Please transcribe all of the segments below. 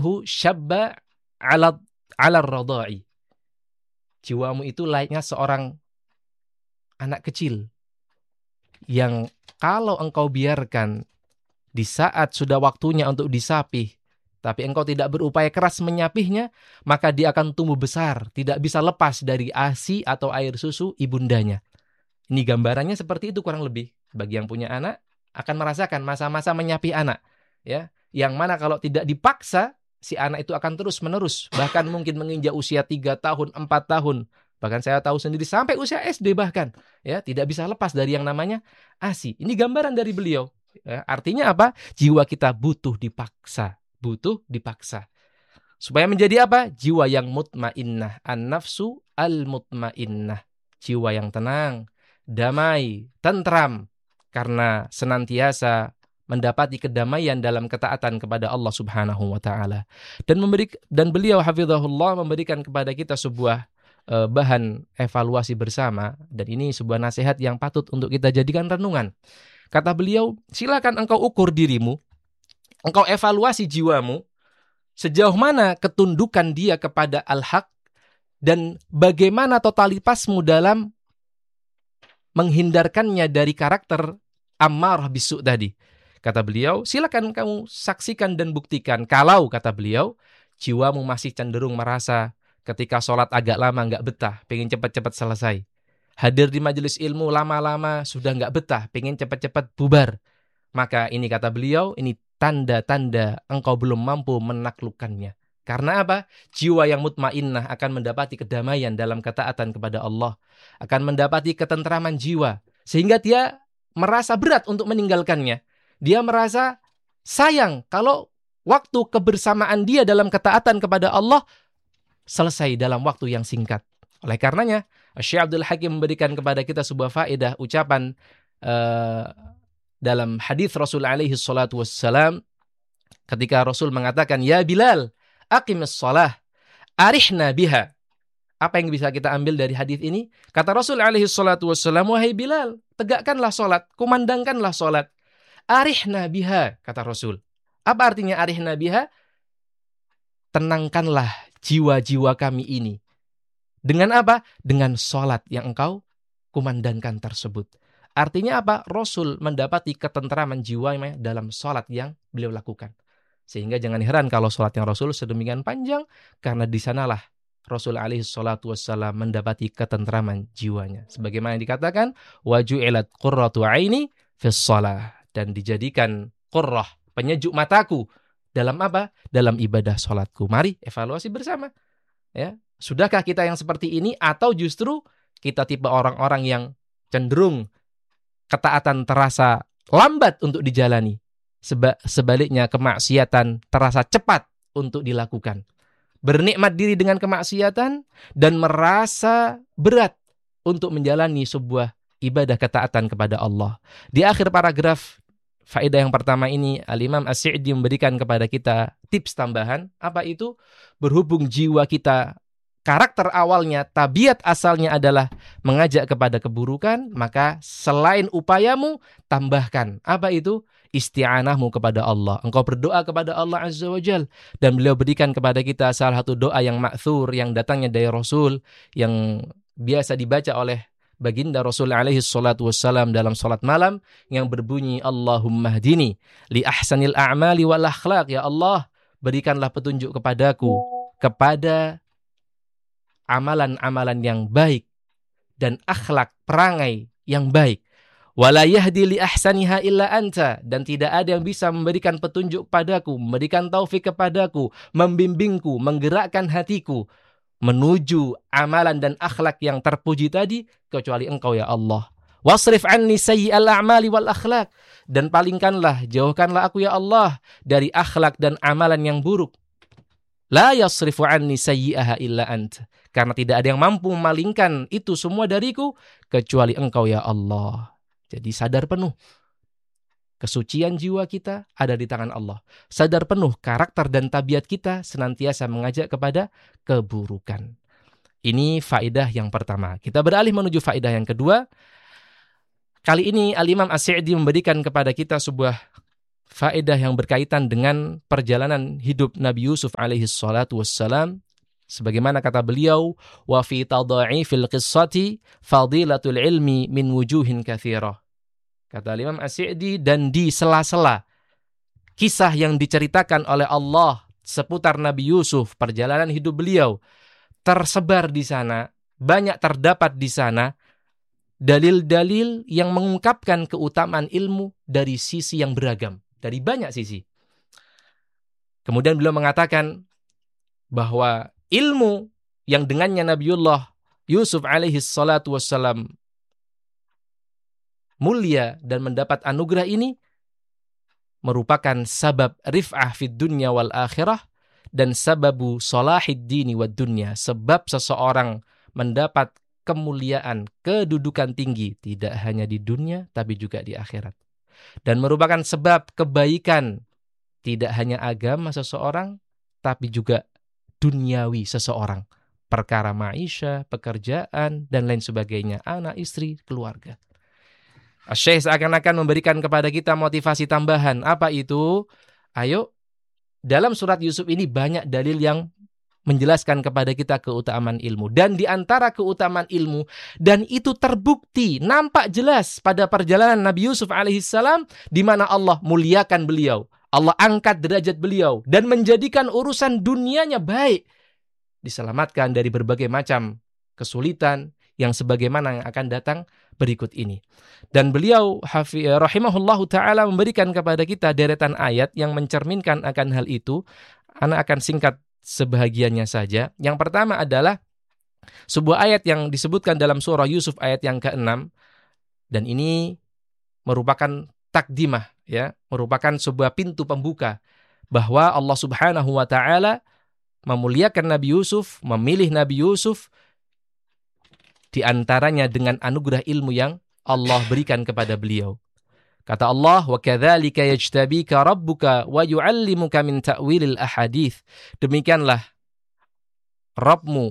ka'annahu syabba ala radha'i. Jiwamu itu layaknya seorang anak kecil yang kalau engkau biarkan di saat sudah waktunya untuk disapih, tapi engkau tidak berupaya keras menyapihnya, maka dia akan tumbuh besar, tidak bisa lepas dari ASI atau air susu ibundanya. Ini gambarannya seperti itu kurang lebih. Bagi yang punya anak akan merasakan masa-masa menyapih anak, ya. Yang mana kalau tidak dipaksa, si anak itu akan terus-menerus, bahkan mungkin menginjak usia 3 tahun, 4 tahun. Bahkan saya tahu sendiri sampai usia SD bahkan, ya, tidak bisa lepas dari yang namanya ASI. Ini gambaran dari beliau. Ya, artinya apa? Jiwa kita butuh dipaksa. Supaya menjadi apa? Jiwa yang mutmainnah. An-nafsu al-mutmainnah. Jiwa yang tenang, damai, tentram. Karena senantiasa mendapati kedamaian dalam ketaatan kepada Allah Subhanahu wa taala. Dan beliau hafizahullah memberikan kepada kita sebuah bahan evaluasi bersama, dan ini sebuah nasihat yang patut untuk kita jadikan renungan. Kata beliau, silakan engkau ukur dirimu, engkau evaluasi jiwamu, sejauh mana ketundukan dia kepada al-haq, dan bagaimana totalitasmu dalam menghindarkannya dari karakter ammarah bisu' tadi. Kata beliau, silakan kamu saksikan dan buktikan. Kalau, kata beliau, jiwamu masih cenderung merasa ketika sholat agak lama nggak betah, pengen cepat-cepat selesai. Hadir di majelis ilmu lama-lama sudah nggak betah, pengen cepat-cepat bubar. Maka ini kata beliau, ini tanda-tanda engkau belum mampu menaklukkannya. Karena apa? Jiwa yang mutmainnah akan mendapati kedamaian dalam ketaatan kepada Allah. Akan mendapati ketentraman jiwa. Sehingga dia merasa berat untuk meninggalkannya. Dia merasa sayang kalau waktu kebersamaan dia dalam ketaatan kepada Allah selesai dalam waktu yang singkat. Oleh karenanya, Syekh Abdul Hakim memberikan kepada kita sebuah faedah ucapan dalam hadis Rasul alaihi salatu wassalam ketika Rasul mengatakan, "Ya Bilal, aqimis shalah, arihna biha." Apa yang bisa kita ambil dari hadis ini? Kata Rasul alaihi salatu wassalam, "Wahai Bilal, tegakkanlah salat, kumandangkanlah salat. Arihna biha," kata Rasul. Apa artinya arihna biha? Tenangkanlah jiwa-jiwa kami ini. Dengan apa? Dengan salat yang engkau kumandangkan tersebut. Artinya apa? Rasul mendapati ketentraman jiwanya dalam salat yang beliau lakukan. Sehingga jangan heran kalau salat yang Rasul sedemikian panjang, karena di sanalah Rasul alaihi salatu wassalam mendapati ketentraman jiwanya. Sebagaimana yang dikatakan, wa ju'ilat qurratu aini fis shalah, dan dijadikan qurrah, penyejuk mataku dalam apa? Dalam ibadah salatku. Mari evaluasi bersama. Ya, sudahkah kita yang seperti ini, atau justru kita tipe orang-orang yang cenderung ketaatan terasa lambat untuk dijalani, sebaliknya kemaksiatan terasa cepat untuk dilakukan. Bernikmat diri dengan kemaksiatan dan merasa berat untuk menjalani sebuah ibadah ketaatan kepada Allah. Di akhir paragraf faedah yang pertama ini, Al-Imam As-Sa'di memberikan kepada kita tips tambahan. Apa itu? Berhubung jiwa kita, karakter awalnya, tabiat asalnya adalah mengajak kepada keburukan, maka selain upayamu, tambahkan. Apa itu? Isti'anahmu kepada Allah. Engkau berdoa kepada Allah Azza wa Jal. Dan beliau berikan kepada kita salah satu doa yang ma'thur, yang datangnya dari Rasul, yang biasa dibaca oleh baginda Rasul alaihi salatu wassalam dalam salat malam, yang berbunyi, Allahumma hdini li ahsanil a'mali wal akhlaq. Ya Allah, berikanlah petunjuk kepadaku kepada amalan-amalan yang baik dan akhlak perangai yang baik. Wala yahdi li ahsaniha illa anta, dan tidak ada yang bisa memberikan petunjuk padaku, memberikan taufik kepadaku, membimbingku, menggerakkan hatiku menuju amalan dan akhlak yang terpuji tadi kecuali Engkau ya Allah. Wasrif anni sayyi'al a'mali wal akhlak, dan palingkanlah, jauhkanlah aku ya Allah dari akhlak dan amalan yang buruk. La yasrifu anni sayyi'aha illa anta, karena tidak ada yang mampu memalingkan itu semua dariku kecuali Engkau ya Allah. Jadi sadar penuh kesucian jiwa kita ada di tangan Allah. Sadar penuh karakter dan tabiat kita senantiasa mengajak kepada keburukan. Ini faedah yang pertama. Kita beralih menuju faedah yang kedua. Kali ini Al-Imam As-Sa'di memberikan kepada kita sebuah faedah yang berkaitan dengan perjalanan hidup Nabi Yusuf alaihi salatu wassalam. Sebagaimana kata beliau, wa fi tadha'ifil qissati fadilatul ilmi min wujuhin katsirah. Kata Imam As-Sa'di, dan di sela-sela kisah yang diceritakan oleh Allah seputar Nabi Yusuf, perjalanan hidup beliau, tersebar di sana, banyak terdapat di sana dalil-dalil yang mengungkapkan keutamaan ilmu dari sisi yang beragam, dari banyak sisi. Kemudian beliau mengatakan bahwa ilmu yang dengannya Nabiullah Yusuf alaihi salatu wassalam mulia dan mendapat anugerah ini merupakan sabab rif'ah fid dunya wal akhirah dan sababu salahid dini wad dunya, sebab seseorang mendapat kemuliaan, kedudukan tinggi tidak hanya di dunia tapi juga di akhirat, dan merupakan sebab kebaikan tidak hanya agama seseorang tapi juga duniawi seseorang, perkara maisha, pekerjaan dan lain sebagainya, anak, istri, keluarga. Syekh seakan-akan memberikan kepada kita motivasi tambahan. Apa itu? Ayo, dalam surat Yusuf ini banyak dalil yang menjelaskan kepada kita keutamaan ilmu. Dan di antara keutamaan ilmu, dan itu terbukti, nampak jelas pada perjalanan Nabi Yusuf alaihissalam, di mana Allah muliakan beliau. Allah angkat derajat beliau dan menjadikan urusan dunianya baik. Diselamatkan dari berbagai macam kesulitan yang sebagaimana yang akan datang berikut ini. Dan beliau rahimahullahu ta'ala memberikan kepada kita deretan ayat yang mencerminkan akan hal itu. Ana akan singkat sebahagiannya saja. Yang pertama adalah sebuah ayat yang disebutkan dalam surah Yusuf ayat yang ke-6. Dan ini merupakan takdimah, ya, merupakan sebuah pintu pembuka bahwa Allah Subhanahu wa ta'ala memuliakan Nabi Yusuf, memilih Nabi Yusuf di antaranya dengan anugerah ilmu yang Allah berikan kepada beliau. Kata Allah, wa kadzalika yajtabika rabbuka wa yu'allimuka min ta'wilil ahadits. Demikianlah Rabbmu,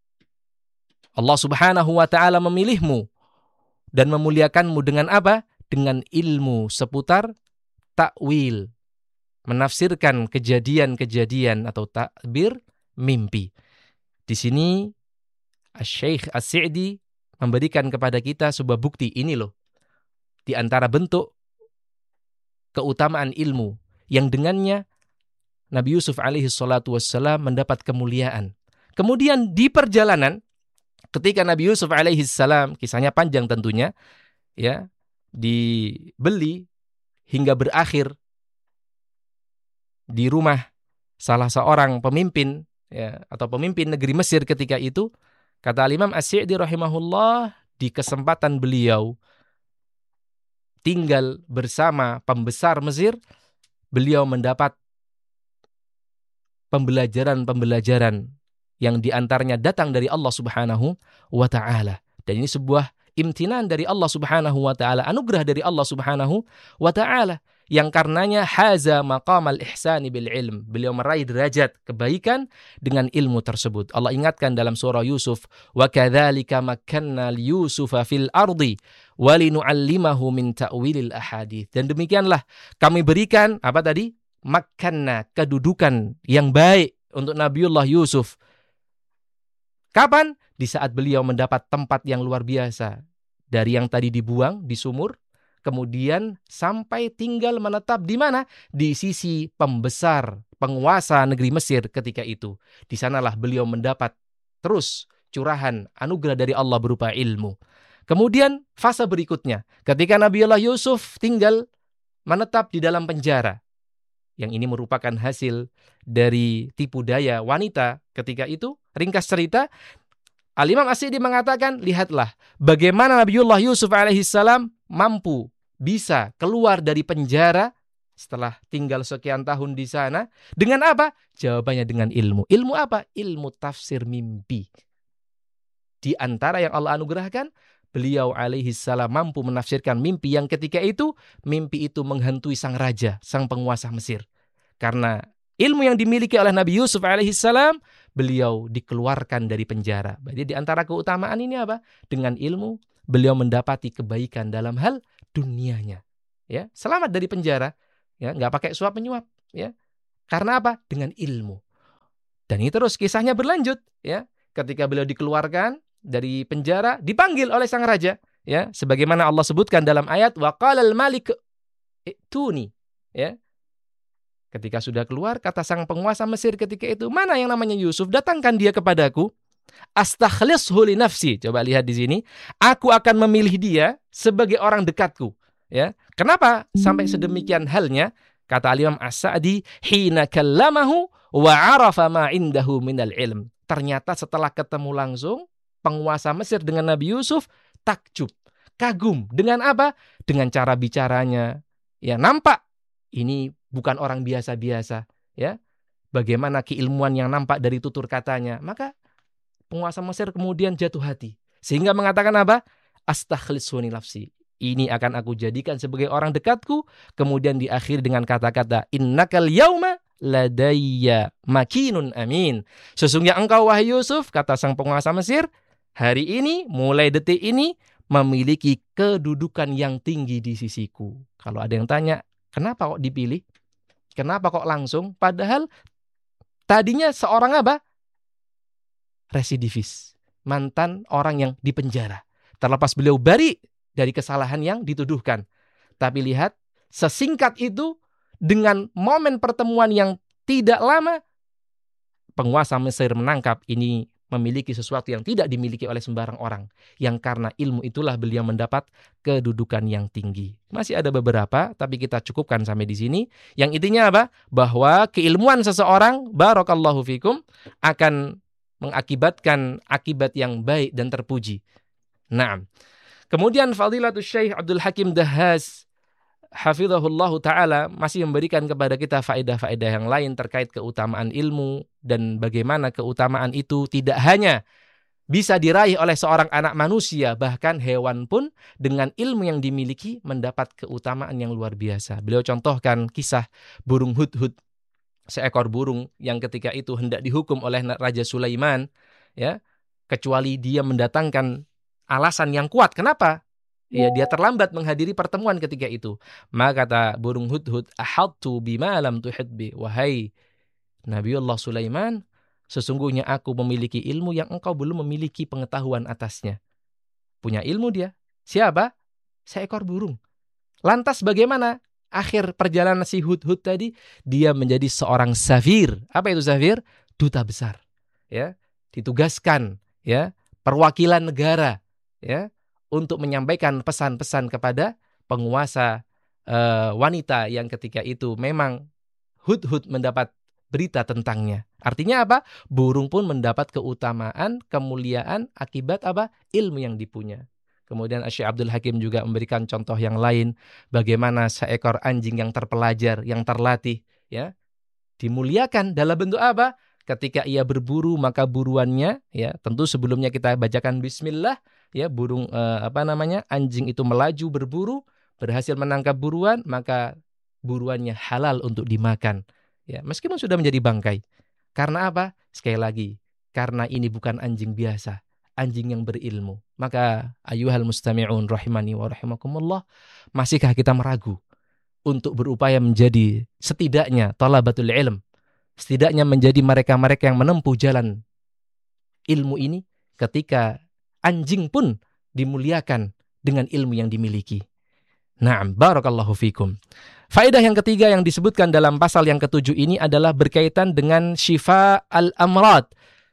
Allah Subhanahu wa ta'ala memilihmu dan memuliakanmu dengan apa? Dengan ilmu seputar ta'wil, menafsirkan kejadian-kejadian atau takbir mimpi. Di sini Syekh As-Sa'di memberikan kepada kita sebuah bukti ini loh. Di antara bentuk keutamaan ilmu yang dengannya Nabi Yusuf alaihi salatu wassalam mendapat kemuliaan. Kemudian di perjalanan ketika Nabi Yusuf alaihi salam, kisahnya panjang tentunya, ya, dibeli hingga berakhir di rumah salah seorang pemimpin, ya, atau pemimpin negeri Mesir ketika itu. Kata Imam As-Sa'di rahimahullah, di kesempatan beliau tinggal bersama pembesar Mesir, beliau mendapat pembelajaran-pembelajaran yang diantaranya datang dari Allah Subhanahu wa ta'ala. Dan ini sebuah imtinan dari Allah Subhanahu wa ta'ala, anugerah dari Allah Subhanahu wa ta'ala, yang karenanya haza maqamal ihsani bil ilm. Beliau meraih derajat kebaikan dengan ilmu tersebut. Allah ingatkan dalam surah Yusuf, wa kadzalika makkanna li Yusufa fil ardi wa linu'allimahu min ta'wilil ahadits. Dan demikianlah kami berikan apa tadi? Makkanna, kedudukan yang baik untuk Nabiullah Yusuf. Kapan? Di saat beliau mendapat tempat yang luar biasa. Dari yang tadi dibuang di sumur, kemudian sampai tinggal menetap di mana? Di sisi pembesar, penguasa negeri Mesir ketika itu. Di sanalah beliau mendapat terus curahan anugerah dari Allah berupa ilmu. Kemudian fase berikutnya, ketika Nabiullah Yusuf tinggal menetap di dalam penjara. Yang ini merupakan hasil dari tipu daya wanita ketika itu. Ringkas cerita, Al-Imam As-Sa'di mengatakan, lihatlah bagaimana Nabiullah Yusuf alaihissalam mampu bisa keluar dari penjara setelah tinggal sekian tahun di sana. Dengan apa? Jawabannya dengan ilmu. Ilmu apa? Ilmu tafsir mimpi. Di antara yang Allah anugerahkan, beliau alaihissalam mampu menafsirkan mimpi yang ketika itu, mimpi itu menghantui sang raja, sang penguasa Mesir. Karena ilmu yang dimiliki oleh Nabi Yusuf alaihissalam, beliau dikeluarkan dari penjara. Jadi di antara keutamaan ini apa? Dengan ilmu, beliau mendapati kebaikan dalam hal dunianya. Ya, selamat dari penjara. ya, nggak pakai suap menyuap, ya. Karena apa? Dengan ilmu. Dan ini terus kisahnya berlanjut, ya. Ketika beliau dikeluarkan dari penjara, dipanggil oleh sang raja, ya, sebagaimana Allah sebutkan dalam ayat wa qalal malik ituni, ya. Ketika sudah keluar, kata sang penguasa Mesir ketika itu, mana yang namanya Yusuf, datangkan dia kepadaku. Astakhlishu li nafsi. Coba lihat di sini. Aku akan memilih dia sebagai orang dekatku. Ya. Kenapa sampai sedemikian halnya? Kata Al-Imam As-Sa'di, hina kallamahu wa arafa ma indahu minal ilm. Ternyata setelah ketemu langsung, penguasa Mesir dengan Nabi Yusuf takjub, kagum. Dengan apa? Dengan cara bicaranya. Ya, nampak ini bukan orang biasa-biasa, ya. Bagaimana keilmuan yang nampak dari tutur katanya. Maka penguasa Mesir kemudian jatuh hati. Sehingga mengatakan apa? Astakhlishu li nafsi. Ini akan aku jadikan sebagai orang dekatku. Kemudian diakhiri dengan kata-kata innakal yauma ladayya makinun amin. Sesungguhnya engkau wahai Yusuf, kata sang penguasa Mesir, hari ini, mulai detik ini, memiliki kedudukan yang tinggi di sisiku. Kalau ada yang tanya, kenapa kok dipilih? Kenapa kok langsung? Padahal tadinya seorang apa? Residivis. Mantan orang yang dipenjara. Terlepas beliau bari dari kesalahan yang dituduhkan. Tapi lihat, sesingkat itu, dengan momen pertemuan yang tidak lama, penguasa Mesir menangkap ini memiliki sesuatu yang tidak dimiliki oleh sembarang orang. Yang karena ilmu itulah beliau mendapat kedudukan yang tinggi. Masih ada beberapa, tapi kita cukupkan sampai di sini. Yang intinya apa? Bahwa keilmuan seseorang, barakallahu fikum, akan mengakibatkan akibat yang baik dan terpuji. Nah, kemudian Fadilatul Syekh Abdul Hakim Dahhaz hafizahullahu ta'ala masih memberikan kepada kita faedah-faedah yang lain terkait keutamaan ilmu dan bagaimana keutamaan itu tidak hanya bisa diraih oleh seorang anak manusia, bahkan hewan pun dengan ilmu yang dimiliki mendapat keutamaan yang luar biasa. Beliau contohkan kisah burung hudhud, seekor burung yang ketika itu hendak dihukum oleh Raja Sulaiman, ya, kecuali dia mendatangkan alasan yang kuat. Kenapa? Ya, dia terlambat menghadiri pertemuan ketika itu. Maka kata burung hudhud, ahadtu bima lam tuhid bi. Wahai Nabiullah Sulaiman, sesungguhnya aku memiliki ilmu yang engkau belum memiliki pengetahuan atasnya. Punya ilmu dia. Siapa? Seekor burung. Lantas bagaimana akhir perjalanan si hudhud tadi? Dia menjadi seorang safir. Apa itu safir? Duta besar. Ya, ditugaskan, ya, perwakilan negara, ya, untuk menyampaikan pesan-pesan kepada penguasa wanita yang ketika itu memang hudhud mendapat berita tentangnya. Artinya apa? Burung pun mendapat keutamaan, kemuliaan akibat apa? Ilmu yang dipunya. Kemudian Syekh Abdul Hakim juga memberikan contoh yang lain, bagaimana seekor anjing yang terpelajar, yang terlatih, ya, dimuliakan dalam bentuk apa? Ketika ia berburu, maka buruannya, ya, tentu sebelumnya kita bacakan bismillah, ya, burung anjing itu melaju berburu, berhasil menangkap buruan, maka buruannya halal untuk dimakan, ya, meskipun sudah menjadi bangkai. Karena apa? Sekali lagi, karena ini bukan anjing biasa, anjing yang berilmu. Maka ayyuhal mustami'un rahimani wa rahimakumullah, masihkah kita meragu untuk berupaya menjadi setidaknya talabatul ilm, setidaknya menjadi mereka-mereka yang menempuh jalan ilmu ini, ketika anjing pun dimuliakan dengan ilmu yang dimiliki. Na'am, barakallahu fikum. Faedah yang ketiga yang disebutkan dalam pasal yang ke-7 ini adalah berkaitan dengan syifa al-amrad,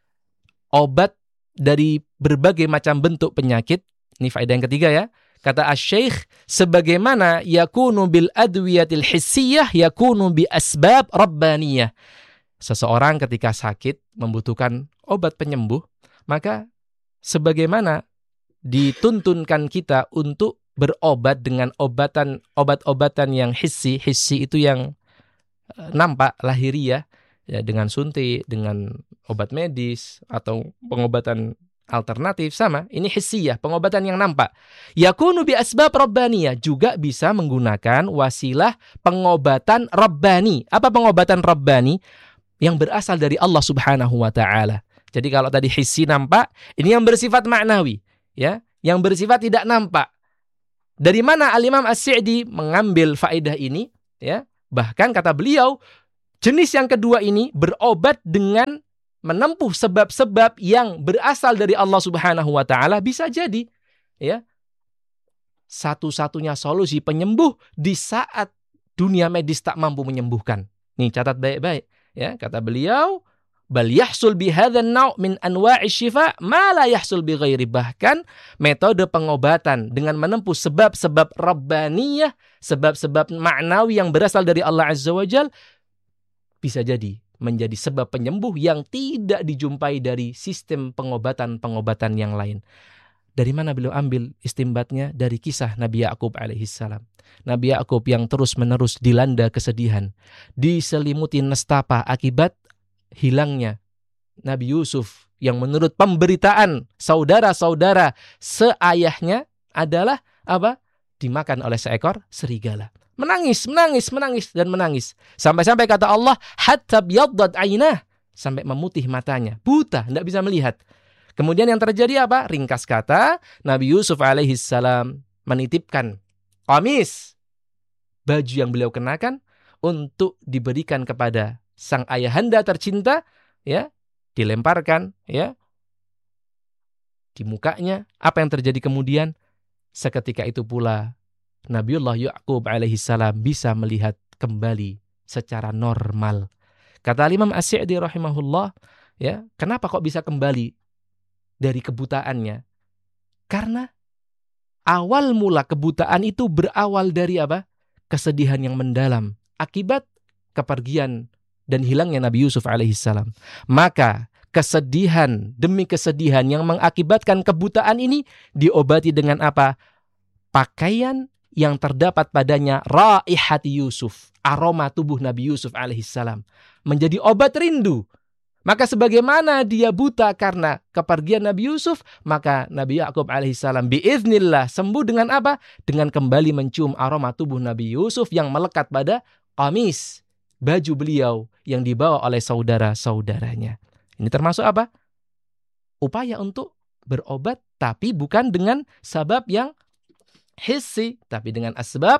obat dari berbagai macam bentuk penyakit. Ini faedah yang ketiga, ya. Kata Asy-Syaikh, sebagaimana yakunu bil adwiyatil hissiyah yakunu bi asbab rabbaniyah. Seseorang ketika sakit membutuhkan obat penyembuh, maka sebagaimana dituntunkan kita untuk berobat dengan obat-obatan yang hissi itu yang nampak lahiriah, ya, dengan suntik, dengan obat medis atau pengobatan alternatif, sama. Ini hissiyah, pengobatan yang nampak. Yakunu bi asbab rabbaniyah, juga bisa menggunakan wasilah pengobatan rabbani. Apa pengobatan rabbani? Yang berasal dari Allah Subhanahu wa ta'ala. Jadi kalau tadi hissi nampak, ini yang bersifat maknawi, ya, yang bersifat tidak nampak. Dari mana Al-Imam As-Sa'di mengambil faedah ini, ya? Bahkan kata beliau, jenis yang kedua ini berobat dengan menempuh sebab-sebab yang berasal dari Allah Subhanahu wa taala, bisa jadi ya satu-satunya solusi penyembuh di saat dunia medis tak mampu menyembuhkan. Nih catat baik-baik ya, kata beliau, bal yahsul bi hadzal naw' min anwa'i syifa ma la yahsul bi ghairi. Bahkan metode pengobatan dengan menempuh sebab-sebab rabbaniyah, sebab-sebab maknawi yang berasal dari Allah Azza wa Jalla, bisa jadi menjadi sebab penyembuh yang tidak dijumpai dari sistem pengobatan-pengobatan yang lain. Dari mana beliau ambil istimbatnya? Dari kisah Nabi Yakub alaihissalam. Nabi Yakub yang terus-menerus dilanda kesedihan, diselimuti nestapa akibat hilangnya Nabi Yusuf yang menurut pemberitaan saudara-saudara seayahnya adalah apa? Dimakan oleh seekor serigala. Menangis dan menangis. Sampai-sampai kata Allah, hatta biyaddat ainah, sampai memutih matanya, buta, tidak bisa melihat. Kemudian yang terjadi apa? Ringkas kata, Nabi Yusuf alaihissalam menitipkan qamis, baju yang beliau kenakan, untuk diberikan kepada sang ayahanda tercinta, ya, dilemparkan, ya, di mukanya. Apa yang terjadi kemudian? Seketika itu pula Nabiullah Yakub alaihissalam bisa melihat kembali secara normal. Kata Imam As-Sa'di rahimahullah, ya, kenapa kok bisa kembali dari kebutaannya? Karena awal mula kebutaan itu berawal dari apa? Kesedihan yang mendalam akibat kepergian dan hilangnya Nabi Yusuf alaihissalam. Maka kesedihan demi kesedihan yang mengakibatkan kebutaan ini diobati dengan apa? Pakaian yang terdapat padanya raihati Yusuf, aroma tubuh Nabi Yusuf alaihissalam, menjadi obat rindu. Maka sebagaimana dia buta karena kepergian Nabi Yusuf, maka Nabi Yakub alaihissalam biiznillah sembuh dengan apa? Dengan kembali mencium aroma tubuh Nabi Yusuf yang melekat pada qamis, baju beliau yang dibawa oleh saudara-saudaranya. Ini termasuk apa? Upaya untuk berobat, tapi bukan dengan sabab yang hissi, tapi dengan asbab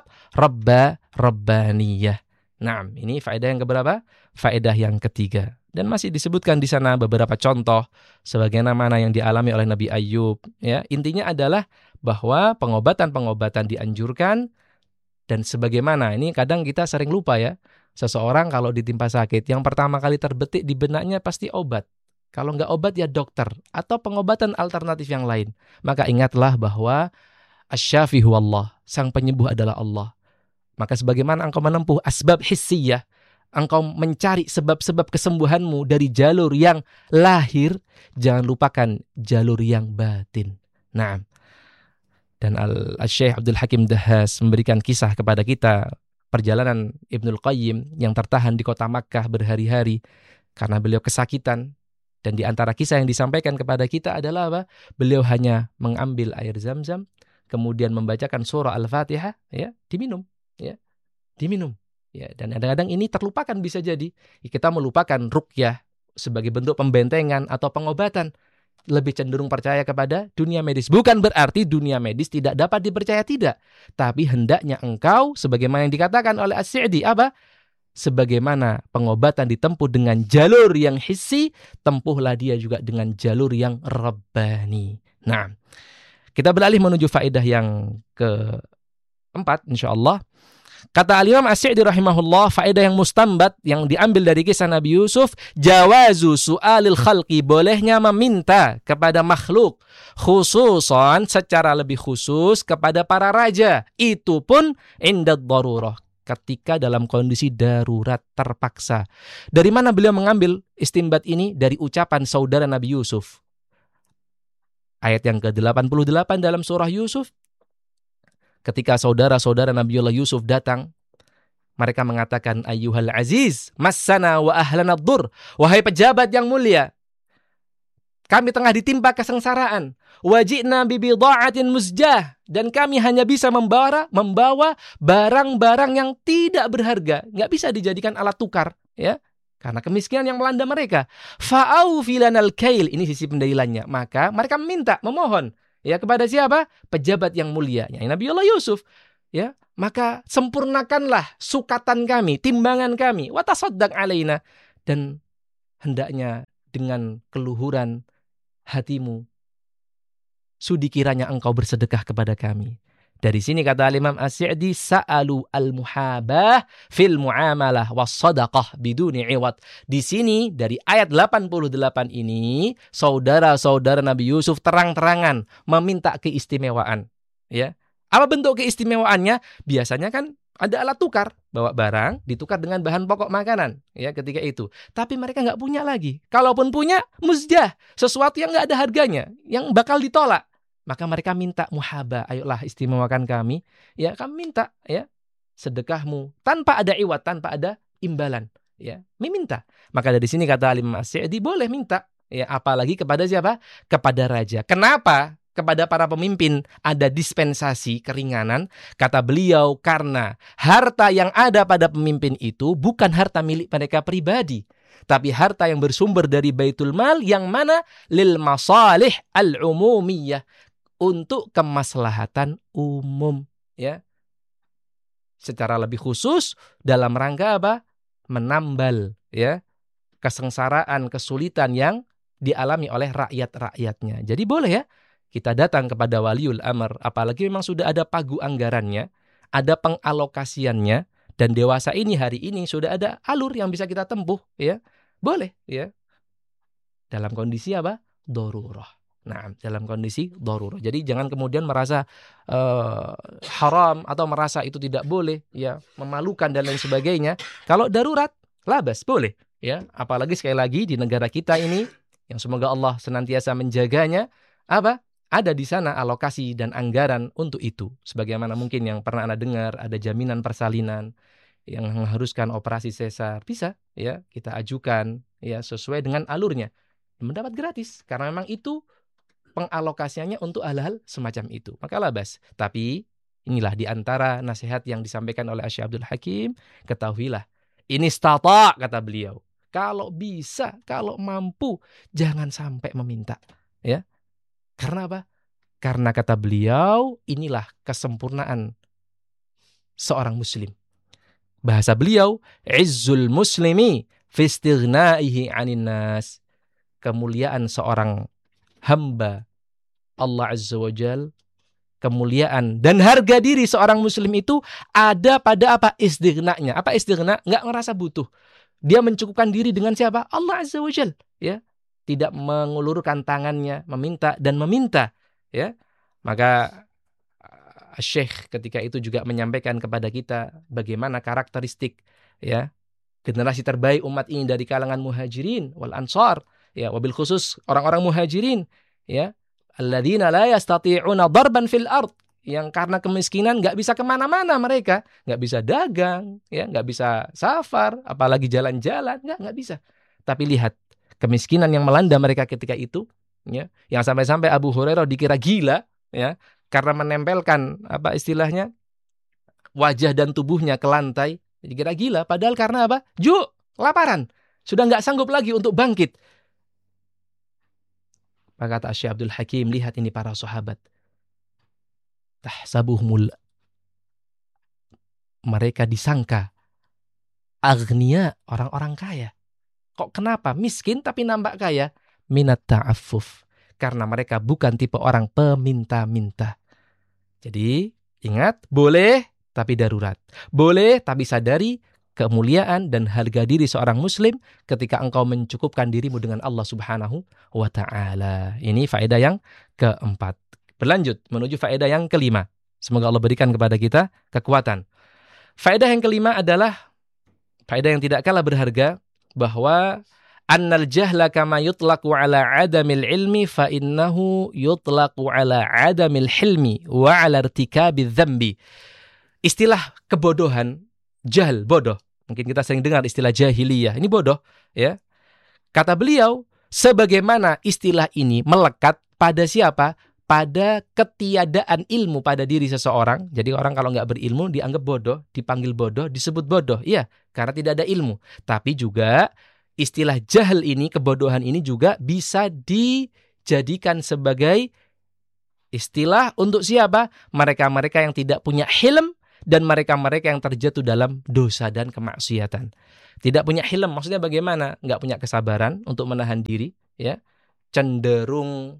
rabbaniyah. Nah, ini faedah yang keberapa? Faedah yang ketiga. Dan masih disebutkan di sana beberapa contoh sebagaimana yang dialami oleh Nabi Ayub. Ya, intinya adalah bahwa pengobatan-pengobatan dianjurkan, dan sebagaimana ini kadang kita sering lupa ya. Seseorang kalau ditimpa sakit, yang pertama kali terbetik di benaknya pasti obat. Kalau nggak obat ya dokter atau pengobatan alternatif yang lain. Maka ingatlah bahwa asy-syafi huwallah, sang penyembuh adalah Allah. Maka sebagaimana engkau menempuh asbab hissiyah, engkau mencari sebab-sebab kesembuhanmu dari jalur yang lahir, jangan lupakan jalur yang batin. Nah, dan Al-Syekh Abdul Hakim Dahhas memberikan kisah kepada kita perjalanan Ibnul Qayyim yang tertahan di kota Makkah berhari-hari karena beliau kesakitan. Dan di antara kisah yang disampaikan kepada kita adalah apa? Beliau hanya mengambil air Zam-Zam, kemudian membacakan surah Al-Fatihah, ya, diminum, ya, diminum. Ya, dan kadang-kadang ini terlupakan, bisa jadi kita melupakan ruqyah sebagai bentuk pembentengan atau pengobatan, lebih cenderung percaya kepada dunia medis. Bukan berarti dunia medis tidak dapat dipercaya, tidak, tapi hendaknya engkau sebagaimana yang dikatakan oleh As-Sa'di apa? Sebagaimana pengobatan ditempuh dengan jalur yang hissi, tempuhlah dia juga dengan jalur yang rabbani. Nah, kita beralih menuju faedah yang keempat insyaallah. Kata Al-Imam As-Sa'di rahimahullah, faedah yang mustambat yang diambil dari kisah Nabi Yusuf, jawazu su'alil khalqi, bolehnya meminta kepada makhluk, khususan secara lebih khusus kepada para raja, itu pun indad darurah, ketika dalam kondisi darurat terpaksa. Dari mana beliau mengambil istinbat ini? Dari ucapan saudara Nabi Yusuf. Ayat yang ke-88 dalam surah Yusuf. Ketika saudara-saudara Nabiullah Yusuf datang, mereka mengatakan, ayyuhal aziz, massana wa ahlana ad-dur. Wahai pejabat yang mulia, kami tengah ditimpa kesengsaraan. Wajibna bibidha'atin muzjah, dan kami hanya bisa membawa barang-barang yang tidak berharga, nggak bisa dijadikan alat tukar, ya, karena kemiskinan yang melanda mereka. Fa'aufi lanal kail, ini sisi pendalilannya. Maka mereka meminta, memohon, ya, kepada siapa? Pejabat yang mulia, ya, Nabiullah Yusuf. ya, maka sempurnakanlah sukatan kami, timbangan kami, wa tasaddaq alaina, dan hendaknya dengan keluhuran hatimu sudi kiranya engkau bersedekah kepada kami. Dari sini kata Imam As-Sa'di, sa'alu al-muhabah fil muamalah was sadaqah biduni iwad. Di sini dari ayat 88 ini saudara-saudara Nabi Yusuf terang-terangan meminta keistimewaan, ya. Apa bentuk keistimewaannya? Biasanya kan ada alat tukar, bawa barang ditukar dengan bahan pokok makanan, ya, ketika itu. Tapi mereka nggak punya lagi. Kalaupun punya, muzdah, sesuatu yang nggak ada harganya, yang bakal ditolak. Maka mereka minta muhabah, ayolah istimewakan kami, ya, kami minta, ya, sedekahmu tanpa ada iwat, tanpa ada imbalan, ya, meminta. Maka dari sini kata Imam As-Sa'di, boleh minta, ya, apalagi kepada siapa? Kepada raja. Kenapa? Kepada para pemimpin ada dispensasi keringanan, kata beliau, karena harta yang ada pada pemimpin itu bukan harta milik mereka pribadi, tapi harta yang bersumber dari Baitul Mal yang mana lil masalih al-umumiyah, untuk kemaslahatan umum, ya. Secara lebih khusus dalam rangka apa? Menambal, ya, kesengsaraan, kesulitan yang dialami oleh rakyat-rakyatnya. Jadi boleh, ya, kita datang kepada waliul amr, apalagi memang sudah ada pagu anggarannya, ada pengalokasiannya, dan dewasa ini hari ini sudah ada alur yang bisa kita tempuh, ya. Boleh, ya. Dalam kondisi apa? Darurah. Nah, dalam kondisi darurah. Jadi jangan kemudian merasa haram atau merasa itu tidak boleh, ya, memalukan dan lain sebagainya. Kalau darurat, labas, boleh, ya. Apalagi sekali lagi di negara kita ini yang semoga Allah senantiasa menjaganya, apa? Ada di sana alokasi dan anggaran untuk itu. Sebagaimana mungkin yang pernah Anda dengar, ada jaminan persalinan yang mengharuskan operasi sesar, bisa, ya, kita ajukan, ya, sesuai dengan alurnya, mendapat gratis, karena memang itu pengalokasiannya untuk hal-hal semacam itu. Maka labas. Tapi inilah diantara nasihat yang disampaikan oleh Syekh Abdul Hakim, ketahuilah, ini istata, kata beliau, kalau bisa, kalau mampu, jangan sampai meminta, ya. Karena apa? Karena kata beliau, inilah kesempurnaan seorang muslim. Bahasa beliau, izzul muslimi fi istighnaihi 'anin nas. Kemuliaan seorang hamba Allah Azza wa Jal, kemuliaan dan harga diri seorang muslim itu ada pada apa? Istighna'nya. Apa istighna'? Nggak ngerasa butuh. Dia mencukupkan diri dengan siapa? Allah Azza wa Jal, ya. Tidak mengulurkan tangannya, meminta dan meminta, ya. Maka Syekh ketika itu juga menyampaikan kepada kita bagaimana karakteristik, ya, generasi terbaik umat ini dari kalangan muhajirin wal ansar, ya, wabil khusus orang-orang muhajirin, ya, alladzina la yastati'una darban fil ard, yang karena kemiskinan nggak bisa kemana-mana, mereka nggak bisa dagang, ya, nggak bisa safar, apalagi jalan-jalan, nggak bisa. Tapi lihat kemiskinan yang melanda mereka ketika itu, ya, yang sampai-sampai Abu Hurairah dikira gila, ya, karena menempelkan apa istilahnya wajah dan tubuhnya ke lantai, dikira gila. Padahal karena apa? Laparan, sudah nggak sanggup lagi untuk bangkit. Maka kata Syekh Abdul Hakim, lihat ini para sahabat, tahsabuhumul, mereka disangka aghnia, orang-orang kaya. Kok kenapa? Miskin tapi nampak kaya? Minat ta'affuf, karena mereka bukan tipe orang peminta-minta. Jadi ingat, boleh tapi darurat. Boleh tapi sadari kemuliaan dan harga diri seorang muslim ketika engkau mencukupkan dirimu dengan Allah Subhanahu wa ta'ala. Ini faedah yang keempat. Berlanjut menuju faedah yang kelima. Semoga Allah berikan kepada kita kekuatan. Faedah yang kelima adalah faedah yang tidak kalah berharga, bahwa annal jahla kama yutlaqu ala adamil ilmi fa innahu yutlaqu ala adamil hilmi wa ala irtikabiz dzambi. Istilah kebodohan, jahl, bodoh. Mungkin kita sering dengar istilah jahiliyah. Ini bodoh, ya. Kata beliau, sebagaimana istilah ini melekat pada siapa? Pada ketiadaan ilmu pada diri seseorang. Jadi orang kalau nggak berilmu dianggap bodoh, dipanggil bodoh, disebut bodoh. Iya, karena tidak ada ilmu. Tapi juga istilah jahil ini, kebodohan ini juga bisa dijadikan sebagai istilah untuk siapa? Mereka-mereka yang tidak punya hilm dan mereka-mereka yang terjatuh dalam dosa dan kemaksiatan. Tidak punya hilm, maksudnya bagaimana? Nggak punya kesabaran untuk menahan diri, ya, cenderung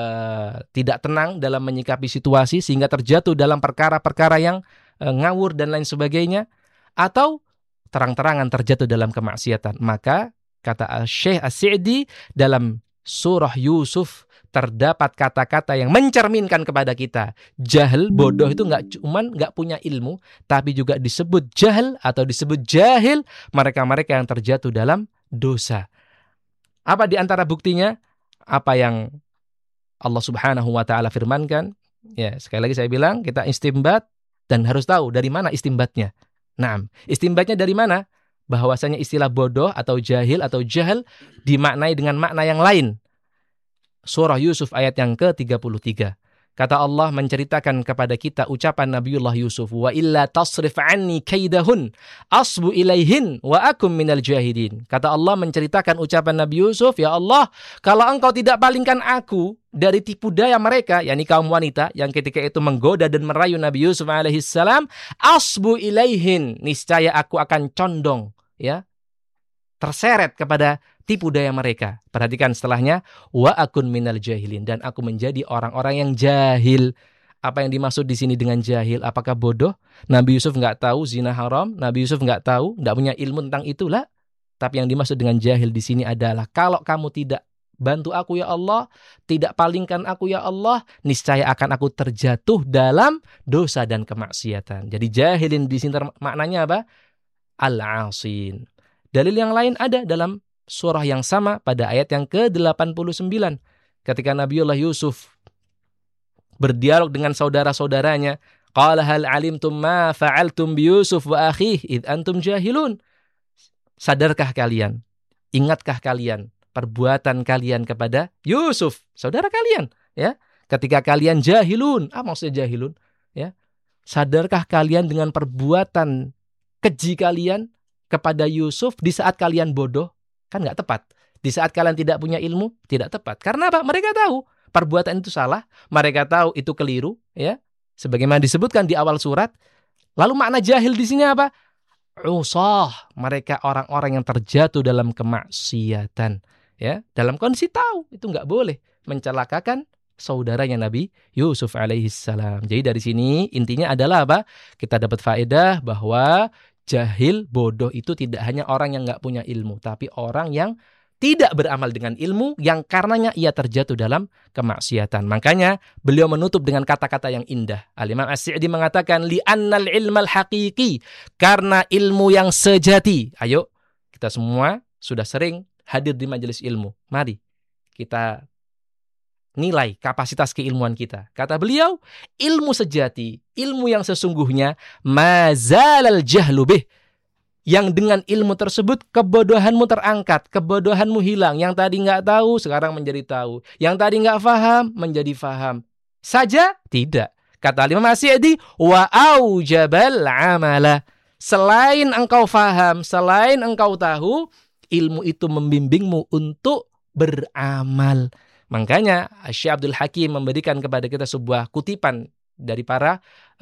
tidak tenang dalam menyikapi situasi sehingga terjatuh dalam perkara-perkara yang ngawur dan lain sebagainya, atau terang-terangan terjatuh dalam kemaksiatan. Maka kata Syekh As-Sa'di dalam surah Yusuf terdapat kata-kata yang mencerminkan kepada kita jahil, bodoh itu nggak punya ilmu, tapi juga disebut jahil atau disebut jahil mereka-mereka yang terjatuh dalam dosa. Apa di antara buktinya? Apa yang Allah Subhanahu wa taala firmankan? Ya, sekali lagi saya bilang, kita istimbat dan harus tahu dari mana istimbatnya. Nah, istimbatnya dari mana? Bahwasanya istilah bodoh atau jahil atau jahil dimaknai dengan makna yang lain. Surah Yusuf ayat yang ke-33. Kata Allah menceritakan kepada kita ucapan Nabiullah Yusuf, wa illa tasrif anni kaidahun asbu ilaihin wa akum minal jahidin. Kata Allah menceritakan ucapan Nabi Yusuf, ya Allah, kalau engkau tidak palingkan aku dari tipu daya mereka, yakni kaum wanita yang ketika itu menggoda dan merayu Nabi Yusuf alaihissalam, asbu ilaihin, niscaya aku akan condong, ya, terseret kepada tipu daya mereka. Perhatikan setelahnya, wa akun minal jahilin, dan aku menjadi orang-orang yang jahil. Apa yang dimaksud di sini dengan jahil? Apakah bodoh? Nabi Yusuf nggak tahu zina haram, Nabi Yusuf nggak tahu, nggak punya ilmu tentang itulah. Tapi yang dimaksud dengan jahil di sini adalah kalau kamu tidak bantu aku ya Allah, tidak palingkan aku ya Allah, niscaya akan aku terjatuh dalam dosa dan kemaksiatan. Jadi jahilin di sini maknanya apa? Al-asin. Dalil yang lain ada dalam surah yang sama pada ayat yang ke-89. Ketika Nabiullah Yusuf berdialog dengan saudara-saudaranya, qala hal alimtum ma fa'altum bi Yusuf wa akhihi id antum jahilun. Sadarkah kalian? Ingatkah kalian perbuatan kalian kepada Yusuf, saudara kalian, ya? Ketika kalian jahilun, apa maksudnya jahilun? Ya. Sadarkah kalian dengan perbuatan keji kalian kepada Yusuf di saat kalian bodoh? Kan nggak tepat. Di saat kalian tidak punya ilmu, tidak tepat. Karena apa? Mereka tahu perbuatan itu salah, mereka tahu itu keliru, ya. Sebagaimana disebutkan di awal surat. Lalu makna jahil di sini apa? Usah, mereka orang-orang yang terjatuh dalam kemaksiatan, ya. Dalam kondisi tahu itu nggak boleh mencelakakan saudaranya Nabi Yusuf alaihissalam. Jadi dari sini intinya adalah apa? Kita dapat faedah bahwa jahil, bodoh itu tidak hanya orang yang nggak punya ilmu, tapi orang yang tidak beramal dengan ilmu, yang karenanya ia terjatuh dalam kemaksiatan. Makanya beliau menutup dengan kata-kata yang indah. Al-Imam As-Sa'di mengatakan, li'annal ilmal haqiqi, karena ilmu yang sejati. Ayo, kita semua sudah sering hadir di majelis ilmu. Mari kita nilai kapasitas keilmuan kita. Kata beliau, ilmu sejati, ilmu yang sesungguhnya, mazalal jahlu bih, yang dengan ilmu tersebut kebodohanmu terangkat, kebodohanmu hilang. Yang tadi nggak tahu sekarang menjadi tahu, yang tadi nggak faham menjadi faham. Saja tidak. Kata Imam As-Sa'di, wa aujabal amala. Selain engkau faham, selain engkau tahu, ilmu itu membimbingmu untuk beramal. Makanya Syekh Abdul Hakim memberikan kepada kita sebuah kutipan dari para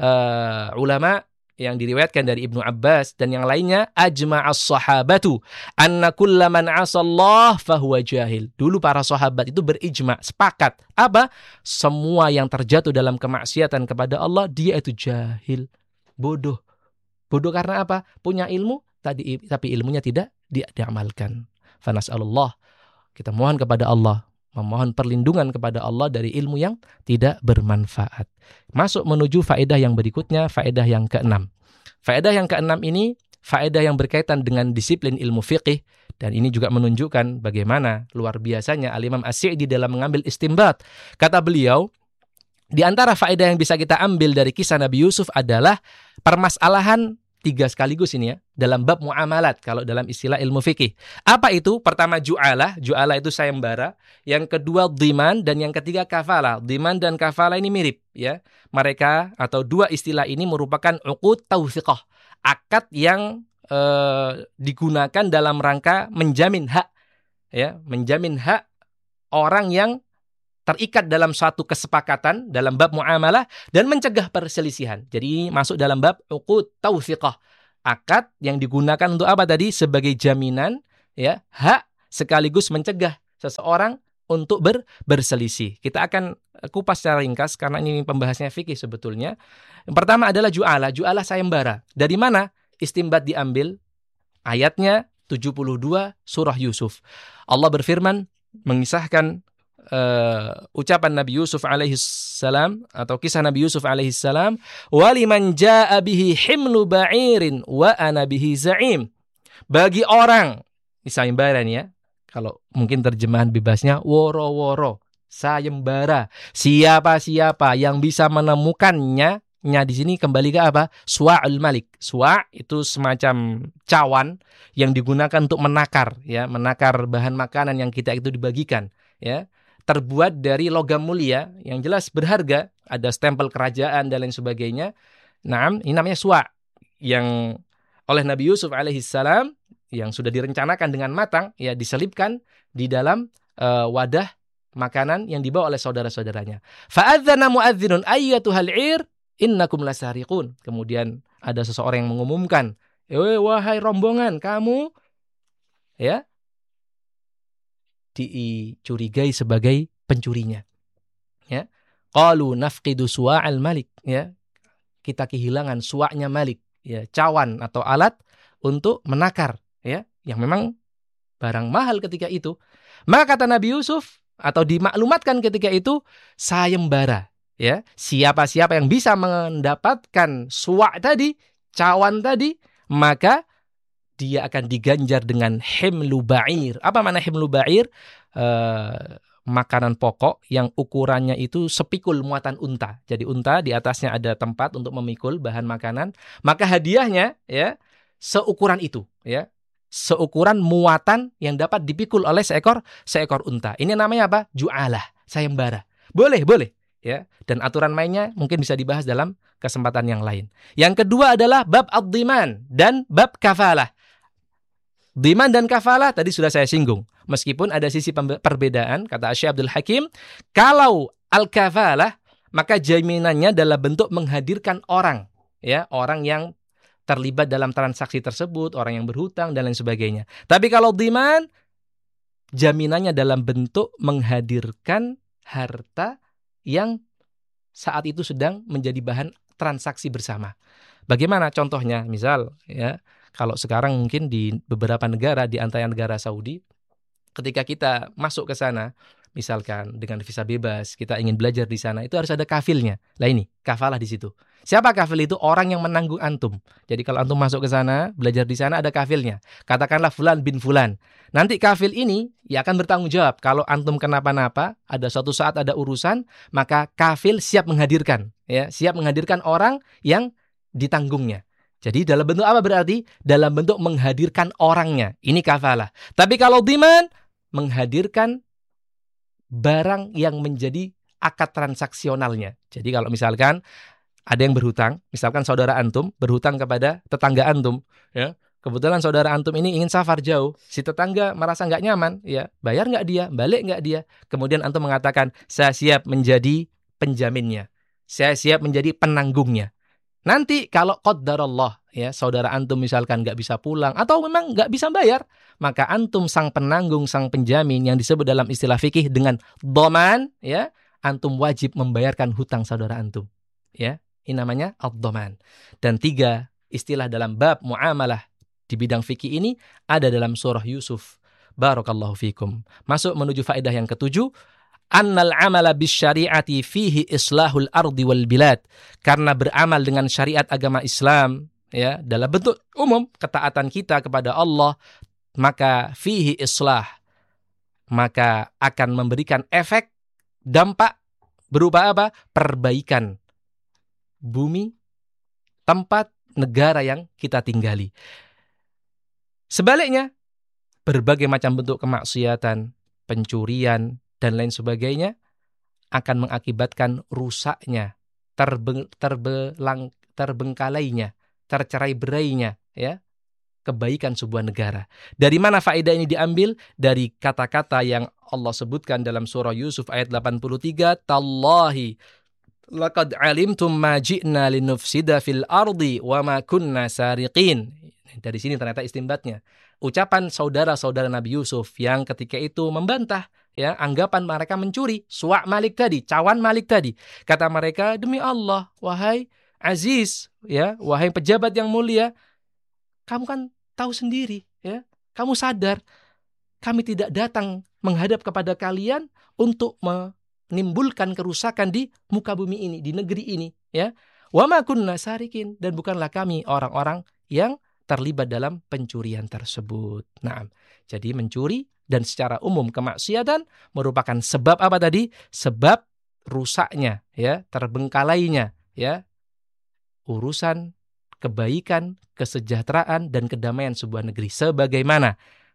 ulama yang diriwayatkan dari Ibnu Abbas dan yang lainnya, ajma'as sahabatu anna kulla man 'asallah fahuwa jahil. Dulu para sahabat itu berijma, sepakat. Apa? Semua yang terjatuh dalam kemaksiatan kepada Allah, dia itu jahil, bodoh. Bodoh karena apa? Punya ilmu tapi ilmunya tidak diamalkan. Fanas'alullah, kita mohon kepada Allah, memohon perlindungan kepada Allah dari ilmu yang tidak bermanfaat. Masuk menuju faedah yang berikutnya, faedah yang keenam. Faedah yang keenam ini, faedah yang berkaitan dengan disiplin ilmu fiqih, dan ini juga menunjukkan bagaimana luar biasanya Al-Imam As-Sa'di dalam mengambil istimbat. Kata beliau, di antara faedah yang bisa kita ambil dari kisah Nabi Yusuf adalah permasalahan 3 sekaligus ini ya, dalam bab muamalat kalau dalam istilah ilmu fikih. Apa itu? Pertama ju'alah itu sayembara, yang kedua dhiman, dan yang ketiga kafalah. Dhiman dan kafalah ini mirip ya. Mereka atau dua istilah ini merupakan uqud tawthiqah, akad yang digunakan dalam rangka menjamin hak ya, menjamin hak orang yang terikat dalam suatu kesepakatan dalam bab muamalah dan mencegah perselisihan. Jadi masuk dalam bab uqud taufiqah. Akad yang digunakan untuk apa tadi? Sebagai jaminan ya, hak sekaligus mencegah seseorang untuk berselisih. Kita akan kupas secara ringkas karena ini pembahasannya fikih sebetulnya. Yang pertama adalah ju'alah. Ju'alah sayembara. Dari mana istimbat diambil? Ayatnya 72 surah Yusuf. Allah berfirman mengisahkan ucapan Nabi Yusuf alaihi salam atau kisah Nabi Yusuf alaihi salam, waliman jaa bihi himlu ba'irin wa ana bihi za'im. Bagi orang, sayembara nih ya. Kalau mungkin terjemahan bebasnya woro-woro, sayembara. Siapa-siapa yang bisa menemukannya, di sini kembali ke apa? Suwa'ul malik. Suwa' itu semacam cawan yang digunakan untuk menakar ya, menakar bahan makanan yang kita itu dibagikan ya. Terbuat dari logam mulia yang jelas berharga, ada stempel kerajaan dan lain sebagainya. Naam, ini namanya suwa' yang oleh Nabi Yusuf alaihissalam yang sudah direncanakan dengan matang ya, diselipkan di dalam wadah makanan yang dibawa oleh saudara-saudaranya. Fa'adzana mu'adzinun ayyatuhal 'ir innakum lasariqun. Kemudian ada seseorang yang mengumumkan, wahai rombongan kamu ya, dicurigai sebagai pencurinya. Ya. Qalu nafqidu suwa'al malik, ya. Kita kehilangan suwa'nya Malik, ya, cawan atau alat untuk menakar, ya, yang memang barang mahal ketika itu. Maka kata Nabi Yusuf atau dimaklumatkan ketika itu sayembara, ya. Siapa-siapa yang bisa mendapatkan suwa' tadi, cawan tadi, maka dia akan diganjar dengan himlu ba'ir. Apa makna himlu ba'ir? Makanan pokok yang ukurannya itu sepikul muatan unta. Jadi unta di atasnya ada tempat untuk memikul bahan makanan. Maka hadiahnya ya seukuran itu, ya. Seukuran muatan yang dapat dipikul oleh seekor unta. Ini namanya apa? Ju'alah, sayembara. Boleh. Ya. Dan aturan mainnya mungkin bisa dibahas dalam kesempatan yang lain. Yang kedua adalah bab ad-dhiman dan bab kafalah. Dhiman dan kafalah tadi sudah saya singgung. Meskipun ada sisi perbedaan, kata Syekh Abdul Hakim, kalau al-kafalah, maka jaminannya dalam bentuk menghadirkan orang, ya, orang yang terlibat dalam transaksi tersebut, orang yang berhutang dan lain sebagainya. Tapi kalau dhiman, jaminannya dalam bentuk menghadirkan harta yang saat itu sedang menjadi bahan transaksi bersama. Bagaimana contohnya? Misal, ya, kalau sekarang mungkin di beberapa negara, di antara negara Saudi, ketika kita masuk ke sana, misalkan dengan visa bebas, kita ingin belajar di sana, itu harus ada kafilnya. Lah ini, kafalah di situ. Siapa kafil itu? Orang yang menanggung antum. Jadi kalau antum masuk ke sana, belajar di sana, ada kafilnya. Katakanlah fulan bin fulan. Nanti kafil ini ya akan bertanggung jawab. Kalau antum kenapa-napa, ada suatu saat ada urusan, maka kafil siap menghadirkan. Ya, siap menghadirkan orang yang ditanggungnya. Jadi dalam bentuk apa berarti? Dalam bentuk menghadirkan orangnya. Ini kafalah. Tapi kalau dhiman, menghadirkan barang yang menjadi akad transaksionalnya. Jadi kalau misalkan ada yang berhutang, misalkan saudara antum berhutang kepada tetangga antum, ya. Kebetulan saudara antum ini ingin safar jauh, si tetangga merasa nggak nyaman, ya, bayar nggak dia, balik nggak dia. Kemudian antum mengatakan, saya siap menjadi penjaminnya, saya siap menjadi penanggungnya. Nanti kalau qaddarallah, ya, saudara antum misalkan nggak bisa pulang atau memang nggak bisa bayar, maka antum sang penanggung, sang penjamin yang disebut dalam istilah fikih dengan dhaman, ya, antum wajib membayarkan hutang saudara antum, ya. Ini namanya ad-dhaman. Dan 3 istilah dalam bab muamalah di bidang fikih ini ada dalam surah Yusuf. Barakallahu fikum. Masuk menuju faedah yang ke-7. Annal amala bisyari'ati fihi islahul ardi wal bilad. Karena beramal dengan syariat agama Islam, ya, dalam bentuk umum ketaatan kita kepada Allah, maka fihi islah, maka akan memberikan efek dampak berupa apa? Perbaikan bumi, tempat, negara yang kita tinggali. Sebaliknya, berbagai macam bentuk kemaksiatan, pencurian, dan lain sebagainya akan mengakibatkan rusaknya, terbengkalainya, tercerai berainya, ya, kebaikan sebuah negara. Dari mana faedah ini diambil? Dari kata-kata yang Allah sebutkan dalam surah Yusuf ayat 83, Tallahi laqad alimtum ma ji'na linufsida fil ardi wa ma kunna sariqin. Dari sini ternyata istinbatnya. Ucapan saudara-saudara Nabi Yusuf yang ketika itu membantah ya anggapan mereka mencuri, Suwa' Malik tadi, cawan Malik tadi. Kata mereka, demi Allah, wahai Aziz, ya, wahai pejabat yang mulia, kamu kan tahu sendiri, ya, kamu sadar kami tidak datang menghadap kepada kalian untuk menimbulkan kerusakan di muka bumi ini, di negeri ini, ya. Wa ma kunna sarikin, dan bukanlah kami orang-orang yang terlibat dalam pencurian tersebut. Nah, jadi mencuri dan secara umum kemaksiatan merupakan sebab apa tadi? Sebab rusaknya, ya, terbengkalainya, ya, urusan kebaikan, kesejahteraan dan kedamaian sebuah negeri. Sebagaimana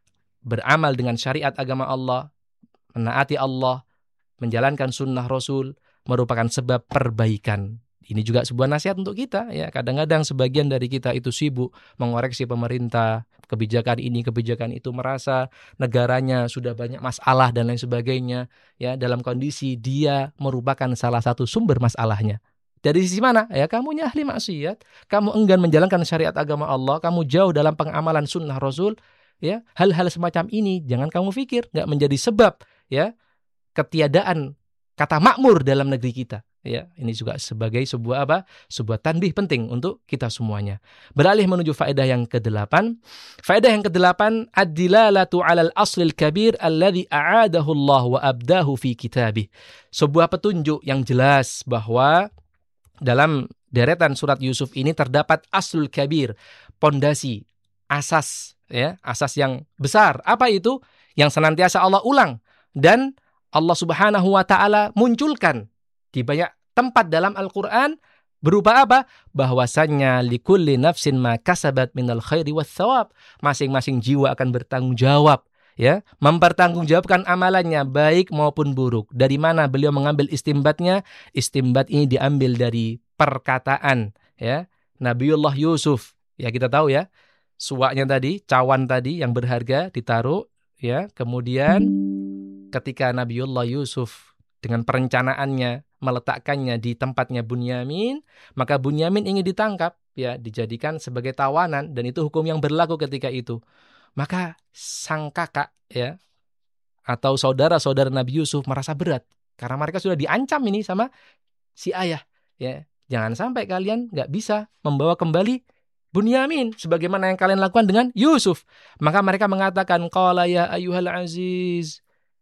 beramal dengan syariat agama Allah, menaati Allah, menjalankan sunnah Rasul merupakan sebab perbaikan. Ini juga sebuah nasihat untuk kita, ya. Kadang-kadang sebagian dari kita itu sibuk mengoreksi pemerintah, kebijakan ini, kebijakan itu, merasa negaranya sudah banyak masalah dan lain sebagainya, ya, dalam kondisi dia merupakan salah satu sumber masalahnya. Dari sisi mana? Ya, kamunya ahli maksiat, kamu enggan menjalankan syariat agama Allah, kamu jauh dalam pengamalan sunnah Rasul, ya. Hal-hal semacam ini jangan kamu pikir nggak menjadi sebab, ya, ketiadaan kata makmur dalam negeri kita. Ya, ini juga sebagai sebuah apa? Sebuah tanbih penting untuk kita semuanya. Beralih menuju faedah yang ke-8. Faedah yang ke-8, ad-dilalatu 'alal aslil kabir alladhi a'adahu Allah wa abdahu fi kitabih. Sebuah petunjuk yang jelas bahwa dalam deretan surat Yusuf ini terdapat aslul kabir, pondasi, asas, ya, asas yang besar. Apa itu? Yang senantiasa Allah ulang dan Allah Subhanahu wa taala munculkan di banyak tempat dalam Al-Qur'an berupa apa? Bahwasannya likulli nafsin ma kasabat minal khairi wath thawab. Masing-masing jiwa akan bertanggung jawab, ya, mempertanggungjawabkan amalannya baik maupun buruk. Dari mana beliau mengambil istimbatnya? Istimbat ini diambil dari perkataan, ya, Nabiullah Yusuf. Ya, kita tahu, ya, suwaknya tadi, cawan tadi yang berharga ditaruh, ya. Kemudian ketika Nabiullah Yusuf dengan perencanaannya meletakkannya di tempatnya Bunyamin, maka Bunyamin ingin ditangkap, ya, dijadikan sebagai tawanan, dan itu hukum yang berlaku ketika itu. Maka sang kakak, ya, atau saudara-saudara Nabi Yusuf merasa berat karena mereka sudah diancam ini sama si ayah, ya. Jangan sampai kalian nggak bisa membawa kembali Bunyamin sebagaimana yang kalian lakukan dengan Yusuf. Maka mereka mengatakan, qala ya ayyuhal aziz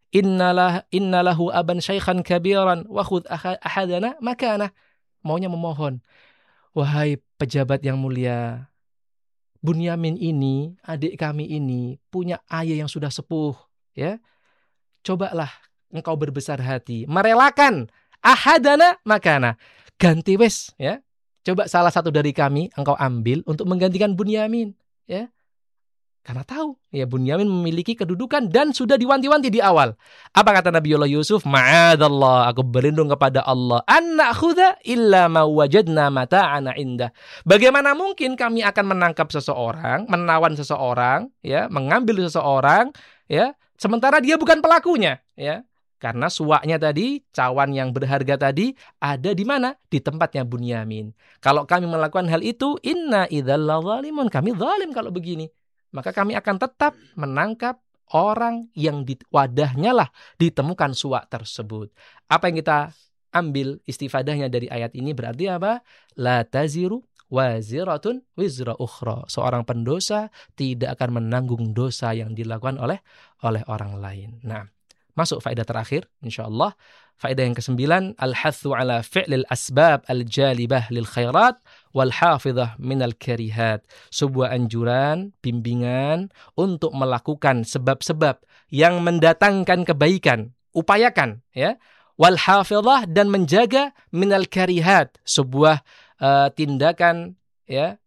innalahu aban syaikhan kabiran wa khudh ahadana makana. Maunya memohon, wahai pejabat yang mulia, Bunyamin ini, adik kami ini punya ayah yang sudah sepuh, ya. Cobalah engkau berbesar hati, merelakan ahadana makana, ganti wes, ya. Coba salah satu dari kami engkau ambil untuk menggantikan Bunyamin, ya. Karena tahu, ya, Bunyamin memiliki kedudukan dan sudah diwanti-wanti di awal. Apa kata Nabiullah Yusuf? Ma'adallah, aku berlindung kepada Allah. An na'khudha illa ma wajadna mata'ana indah. Bagaimana mungkin kami akan menangkap seseorang, menawan seseorang, ya, mengambil seseorang, ya, sementara dia bukan pelakunya, ya. Karena suwaknya tadi, cawan yang berharga tadi, ada di mana? Di tempatnya Bunyamin. Kalau kami melakukan hal itu, inna idzal zalimun, kami zalim kalau begini. Maka kami akan tetap menangkap orang yang di wadahnya lah ditemukan suwak tersebut. Apa yang kita ambil istifadahnya dari ayat ini berarti apa? La taziru waziratun wizra ukhra. Seorang pendosa tidak akan menanggung dosa yang dilakukan oleh orang lain. Nah, masuk faedah terakhir insyaallah. Faedah yang ke-9, al-hathu ala fi'lil asbab al-jalibah lil khairat wal hafidhah minal karihat. Sebuah anjuran, bimbingan untuk melakukan sebab-sebab yang mendatangkan kebaikan. Upayakan, ya. Wal hafidhah, dan menjaga minal karihat. Sebuah tindakan, ya,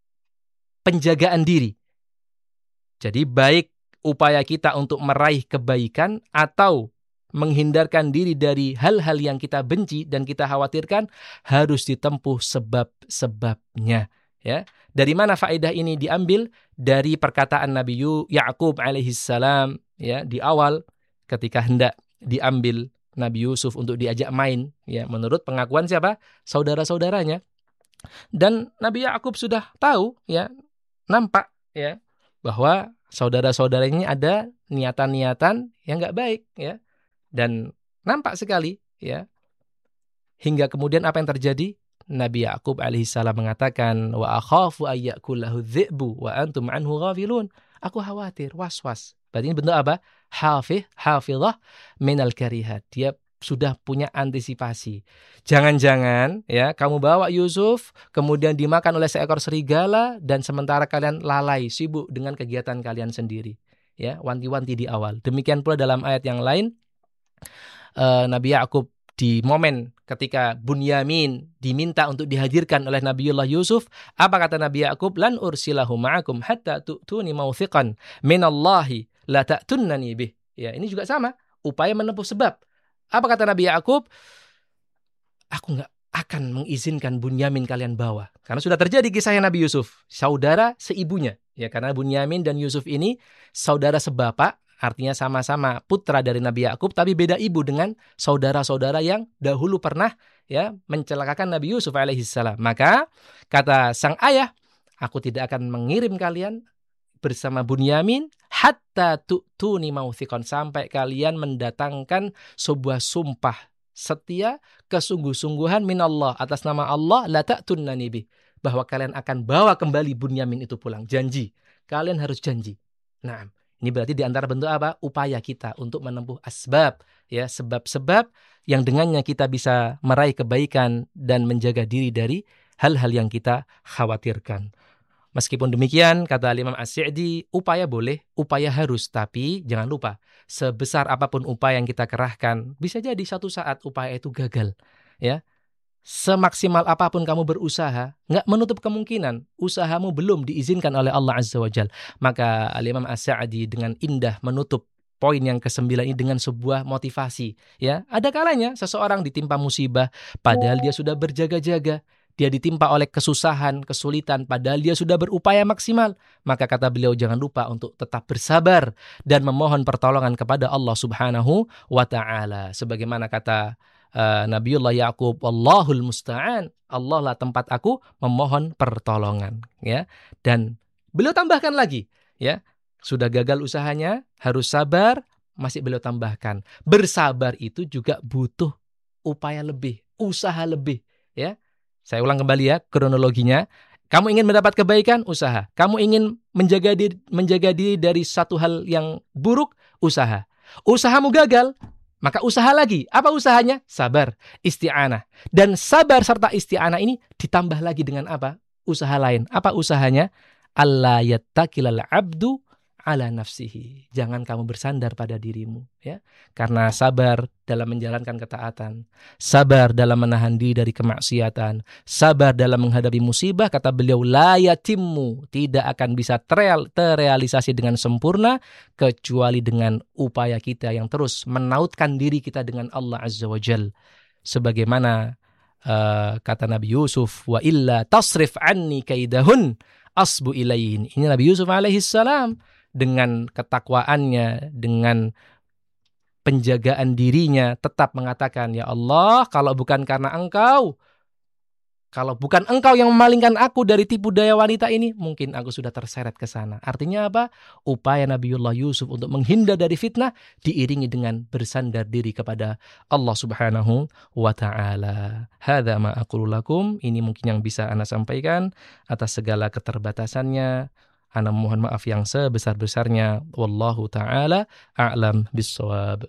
penjagaan diri. Jadi baik upaya kita untuk meraih kebaikan atau menghindarkan diri dari hal-hal yang kita benci dan kita khawatirkan harus ditempuh sebab-sebabnya. Ya, dari mana faedah ini diambil? Dari perkataan Nabi Ya'qub alaihissalam, ya, di awal ketika hendak diambil Nabi Yusuf untuk diajak main, ya, menurut pengakuan siapa? Saudara-saudaranya. Dan Nabi Ya'qub sudah tahu, ya, nampak, ya, bahwa saudara-saudara ini ada niatan-niatan yang enggak baik, ya. Dan nampak sekali, ya. Hingga kemudian apa yang terjadi? Nabi Ya'qub alaihissalam mengatakan, wa akhafu ayyakullahu dhi'bu wa antum anhu ghafilun. Aku khawatir, was-was. Berarti ini bentuk apa? Hafizah minal karihat. Dia sudah punya antisipasi. Jangan-jangan, ya, kamu bawa Yusuf, kemudian dimakan oleh seekor serigala, dan sementara kalian lalai, sibuk dengan kegiatan kalian sendiri. Ya, wanti-wanti di awal. Demikian pula dalam ayat yang lain, Nabi Ya'qub di momen ketika Bunyamin diminta untuk dihadirkan oleh Nabiullah Yusuf, apa kata Nabi Ya'qub? Lan ursilahu ma'akum hatta tu'tuni mawthiqan minallahi la ta'tunnani bih. Ya, ini juga sama, upaya menempuh sebab. Apa kata Nabi Ya'qub? Aku enggak akan mengizinkan Bunyamin kalian bawa. Karena sudah terjadi kisahnya Nabi Yusuf, saudara seibunya. Ya, karena Bunyamin dan Yusuf ini saudara sebapak, artinya sama-sama putra dari Nabi Ya'qub, tapi beda ibu dengan saudara-saudara yang dahulu pernah, ya, mencelakakan Nabi Yusuf alaihissalam. Maka kata sang ayah, aku tidak akan mengirim kalian bersama Bunyamin hatta tu'tuni mawthiqan, sampai kalian mendatangkan sebuah sumpah setia, kesungguh-sungguhan minallah, atas nama Allah, la ta'tunnani bih, bahwa kalian akan bawa kembali Bunyamin itu pulang. Janji, kalian harus janji. Nah, ini berarti di antara bentuk apa? Upaya kita untuk menempuh asbab, ya, sebab-sebab yang dengannya kita bisa meraih kebaikan dan menjaga diri dari hal-hal yang kita khawatirkan. Meskipun demikian, kata Imam As-Sa'di, upaya boleh, upaya harus, tapi jangan lupa, sebesar apapun upaya yang kita kerahkan, bisa jadi satu saat upaya itu gagal, ya. Semaksimal apapun kamu berusaha, nggak menutup kemungkinan usahamu belum diizinkan oleh Allah Azza wa Jalla. Maka Imam As-Sa'di dengan indah menutup poin yang ke-9 ini dengan sebuah motivasi. Ya, ada kalanya seseorang ditimpa musibah, padahal dia sudah berjaga-jaga. Dia ditimpa oleh kesusahan, kesulitan, padahal dia sudah berupaya maksimal. Maka kata beliau, jangan lupa untuk tetap bersabar dan memohon pertolongan kepada Allah Subhanahu wa Ta'ala. Sebagaimana kata Nabiullah Ya'qub, Allahul musta'an, Allah lah tempat aku memohon pertolongan, ya. Dan beliau tambahkan lagi, ya, sudah gagal usahanya, harus sabar. Masih beliau tambahkan, bersabar itu juga butuh upaya lebih, usaha lebih, ya. Saya ulang kembali, ya, kronologinya. Kamu ingin mendapat kebaikan, usaha. Kamu ingin menjaga diri dari satu hal yang buruk, usaha. Usahamu gagal, maka usaha lagi. Apa usahanya? Sabar, isti'anah. Dan sabar serta isti'anah ini ditambah lagi dengan apa? Usaha lain. Apa usahanya? Alla yattakilal abdu ala nafsihi. Jangan kamu bersandar pada dirimu, ya. Karena sabar dalam menjalankan ketaatan, sabar dalam menahan diri dari kemaksiatan, sabar dalam menghadapi musibah, kata beliau, la yatimmu, tidak akan bisa terrealisasi dengan sempurna kecuali dengan upaya kita yang terus menautkan diri kita dengan Allah Azza wa Jal. Sebagaimana kata Nabi Yusuf, wa illa tasrif anni kaidahun asbu ilaihin. Ini Nabi Yusuf alaihissalam dengan ketakwaannya, dengan penjagaan dirinya, tetap mengatakan, ya Allah, kalau bukan Engkau yang memalingkan aku dari tipu daya wanita ini, mungkin aku sudah terseret ke sana. Artinya apa? Upaya Nabiullah Yusuf untuk menghindar dari fitnah diiringi dengan bersandar diri kepada Allah Subhanahu wa Ta'ala. Hadza ma aqulu lakum. Ini mungkin yang bisa ana sampaikan. Atas segala keterbatasannya, ana mohon maaf yang sebesar-besarnya. Wallahu ta'ala a'lam bissawab.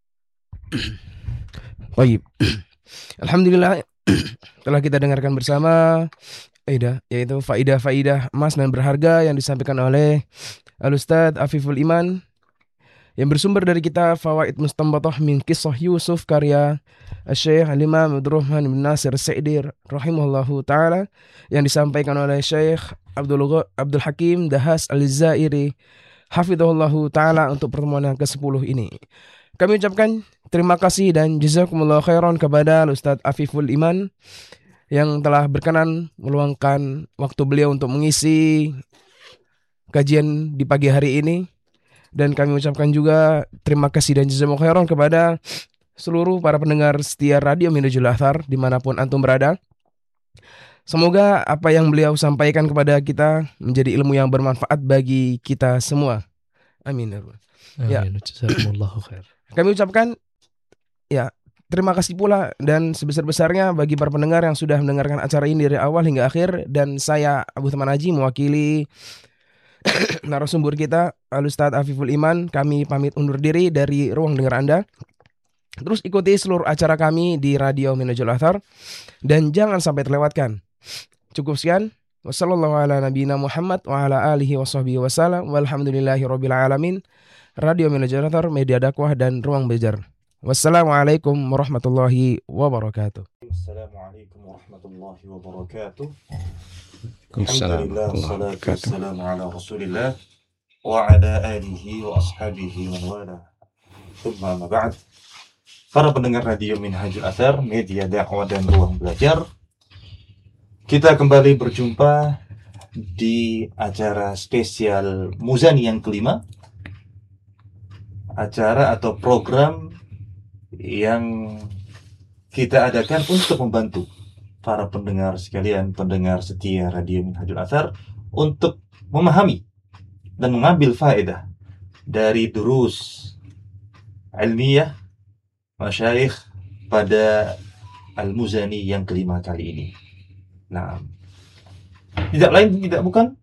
Baik. Alhamdulillah, telah kita dengarkan bersama yaitu faidah-faidah emas dan berharga yang disampaikan oleh Al-Ustadz Afiful Iman yang bersumber dari kitab Fawaid Mustanbatah min Qissah Yusuf karya Syekh Al-Imam Abdurrahman bin Nasir Sa'di rahimahullahu ta'ala, yang disampaikan oleh Syekh Abdul Hakim Dahas Al-Zairi hafidhahullahu ta'ala untuk pertemuan yang ke-10 ini. Kami ucapkan terima kasih dan jazakumullah khairan kepada Ustadz Afiful Iman yang telah berkenan meluangkan waktu beliau untuk mengisi kajian di pagi hari ini. Dan kami ucapkan juga terima kasih dan jazakumullah khairan kepada seluruh para pendengar setia Radio Minhajul Athar dimanapun antum berada. Semoga apa yang beliau sampaikan kepada kita menjadi ilmu yang bermanfaat bagi kita semua. Amin. Ya, Amin. Jazakumullahu khair. kami ucapkan ya terima kasih pula dan sebesar-besarnya bagi para pendengar yang sudah mendengarkan acara ini dari awal hingga akhir. Dan saya Abu Thaman Haji mewakili narasumber kita Al-Ustadz Afiful Iman, kami pamit undur diri dari ruang dengar Anda. Terus ikuti seluruh acara kami di Radio Minhajul Athar dan jangan sampai terlewatkan. Cukup sekian. Wassalamualaikum Muhammad wa ala alihi washabbihi wasallam walhamdulillahirabbil alamin. Radio Minhajul Athar, media dakwah dan ruang belajar. Wassalamualaikum warahmatullahi wabarakatuh. Assalamualaikum warahmatullahi wabarakatuh. Waalaikumsalam Alhamdulillah, warahmatullahi salatu wassalamu ala rasulillah wa ala alihi wa ashabihi wa wala. Thumma ma ba'd. Para pendengar Radio Minhajul Athar, media dakwah dan ruang belajar, kita kembali berjumpa di acara spesial Muzani yang kelima. Acara atau program yang kita adakan untuk membantu para pendengar sekalian, pendengar setia Radio Minhajul Athar untuk memahami dan mengambil faedah dari durus ilmiah masyayikh pada Al-Muzani yang kelima kali ini. Nah, tidak lain tidak bukan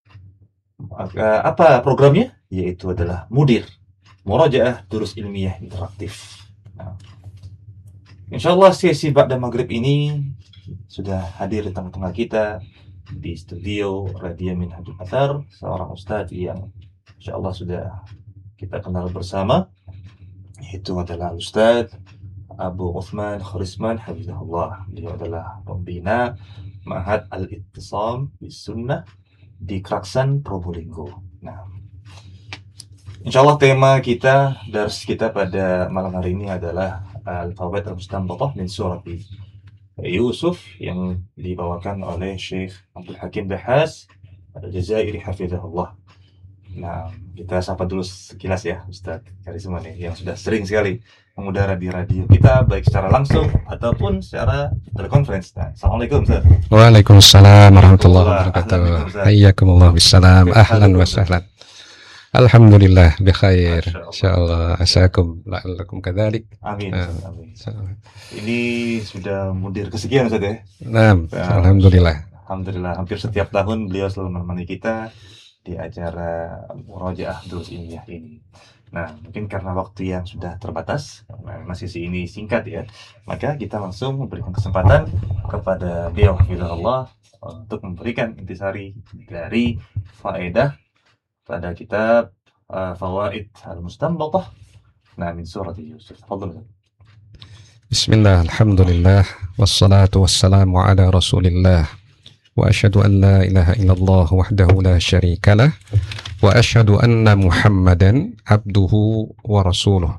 apa programnya? Yaitu adalah Mudir, Murajaah Durus Ilmiah Interaktif. Nah, insyaallah sesi ba'da maghrib ini sudah hadir di tengah-tengah kita di studio Radio Minhajul Athar seorang ustadz yang insyaallah sudah kita kenal bersama, yaitu adalah Ustadz Abu Uthman Kharisman Hafizahullah. Beliau adalah pembina Ma'had Al-Ittisam Bis-Sunnah di Kraksan, Probolinggo. Nah, insyaallah tema kita, dars kita pada malam hari ini adalah Al-Fawaid Al-Mustanbatah min Surat Yusuf yang dibawakan oleh Syekh Abdul Hakim Bahas Al-Jazairi Hafizahullah. Nah, kita sapa dulu sekilas ya Ustadz Karisman yang sudah sering sekali mengudara di radio kita, baik secara langsung ataupun secara telekonferensi. Nah, Assalamualaikum Ustadz. Waalaikumsalam warahmatullahi Ahlan wabarakatuh. bikum, Ustaz. Hayyakumullah bissalam. Ahlan wa sahlan. Alhamdulillah bi khair. Masya Allah. Insyaallah asakum la'allakum kadzalik. Amin. Amin. Nah, Ini sudah mudir kesekian Ustadz ya. alhamdulillah. Alhamdulillah, hampir setiap tahun beliau selalu menemani kita di acara Murajaah Durus Ilmiah ini. Nah, mungkin karena waktu yang sudah terbatas, masih ini singkat ya, maka kita langsung memberikan kesempatan kepada beliau Hafizahullah untuk memberikan intisari dari faedah pada kitab Fawaid Al-Mustanbatah min Surat Yusuf. Fadhil. Bismillah, alhamdulillah, wassalatu wassalamu ala rasulillah, wa asyhadu an la ilaha illallah wahdahu la syarika lah, wa asyhadu anna Muhammadan abduhu wa rasuluh.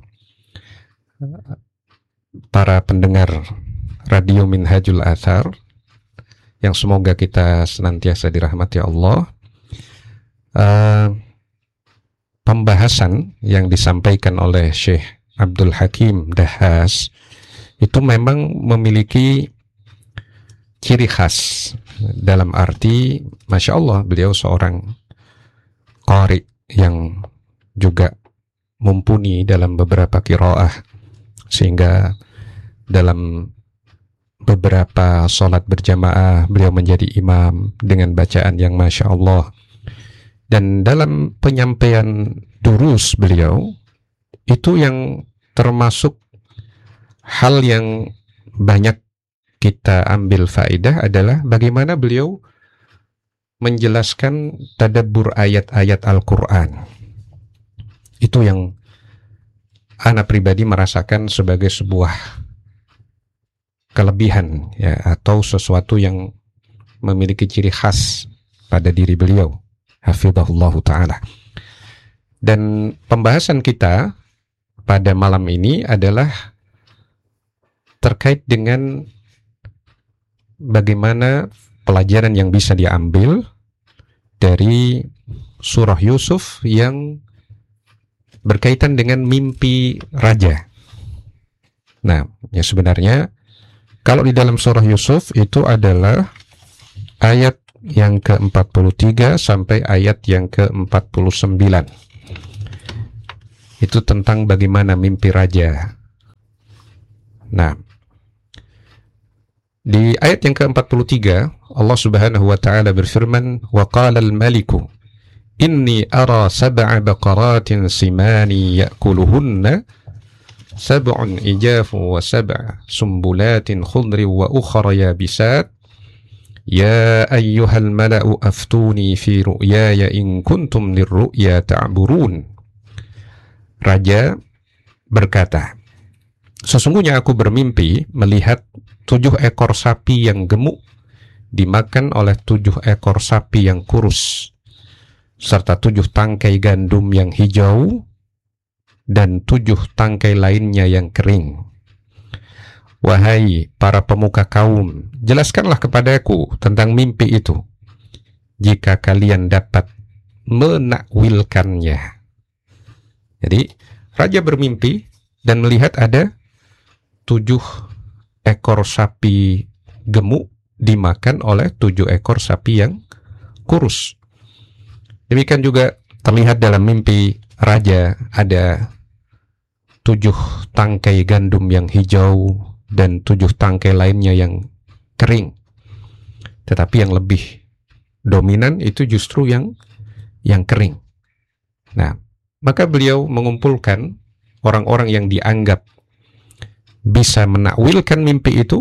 Para pendengar Radio Minhajul Athar yang semoga kita senantiasa dirahmati Allah, pembahasan yang disampaikan oleh Syekh Abdul Hakim Dahas itu memang memiliki ciri khas, dalam arti Masya Allah beliau seorang qari yang juga mumpuni dalam beberapa qiraah, sehingga dalam beberapa sholat berjamaah beliau menjadi imam dengan bacaan yang Masya Allah. Dan dalam penyampaian durus beliau itu yang termasuk hal yang banyak kita ambil faedah adalah bagaimana beliau menjelaskan tadabbur ayat-ayat Al-Quran. Itu yang ana pribadi merasakan sebagai sebuah kelebihan ya, atau sesuatu yang memiliki ciri khas pada diri beliau, hafizahullahu ta'ala. Dan pembahasan kita pada malam ini adalah terkait dengan bagaimana pelajaran yang bisa diambil dari surah Yusuf yang berkaitan dengan mimpi raja. Nah, ya sebenarnya kalau di dalam surah Yusuf itu adalah ayat yang ke-43 sampai ayat yang ke-49. Itu tentang bagaimana mimpi raja. Nah, di ayat yang ke-43 Allah Subhanahu wa taala berfirman, "Wa qala al-maliku inni ara sab'a baqaratin simani ya'kuluhunna sab'un ijafu wa sab'a sumbulatin khudri wa ukhra yabisat ya ayyuhal mala'u aftuni fi ru'yaya in kuntum lirru'ya ta'burun." Raja berkata, "Sesungguhnya aku bermimpi melihat 7 ekor sapi yang gemuk dimakan oleh 7 ekor sapi yang kurus, serta 7 tangkai gandum yang hijau dan 7 tangkai lainnya yang kering. Wahai para pemuka kaum, jelaskanlah kepadaku tentang mimpi itu, jika kalian dapat menakwilkannya." Jadi, raja bermimpi dan melihat ada 7 ekor sapi gemuk dimakan oleh 7 ekor sapi yang kurus. Demikian juga terlihat dalam mimpi raja ada 7 tangkai gandum yang hijau dan 7 tangkai lainnya yang kering. Tetapi yang lebih dominan itu justru yang kering. Nah, maka beliau mengumpulkan orang-orang yang dianggap bisa menakwilkan mimpi itu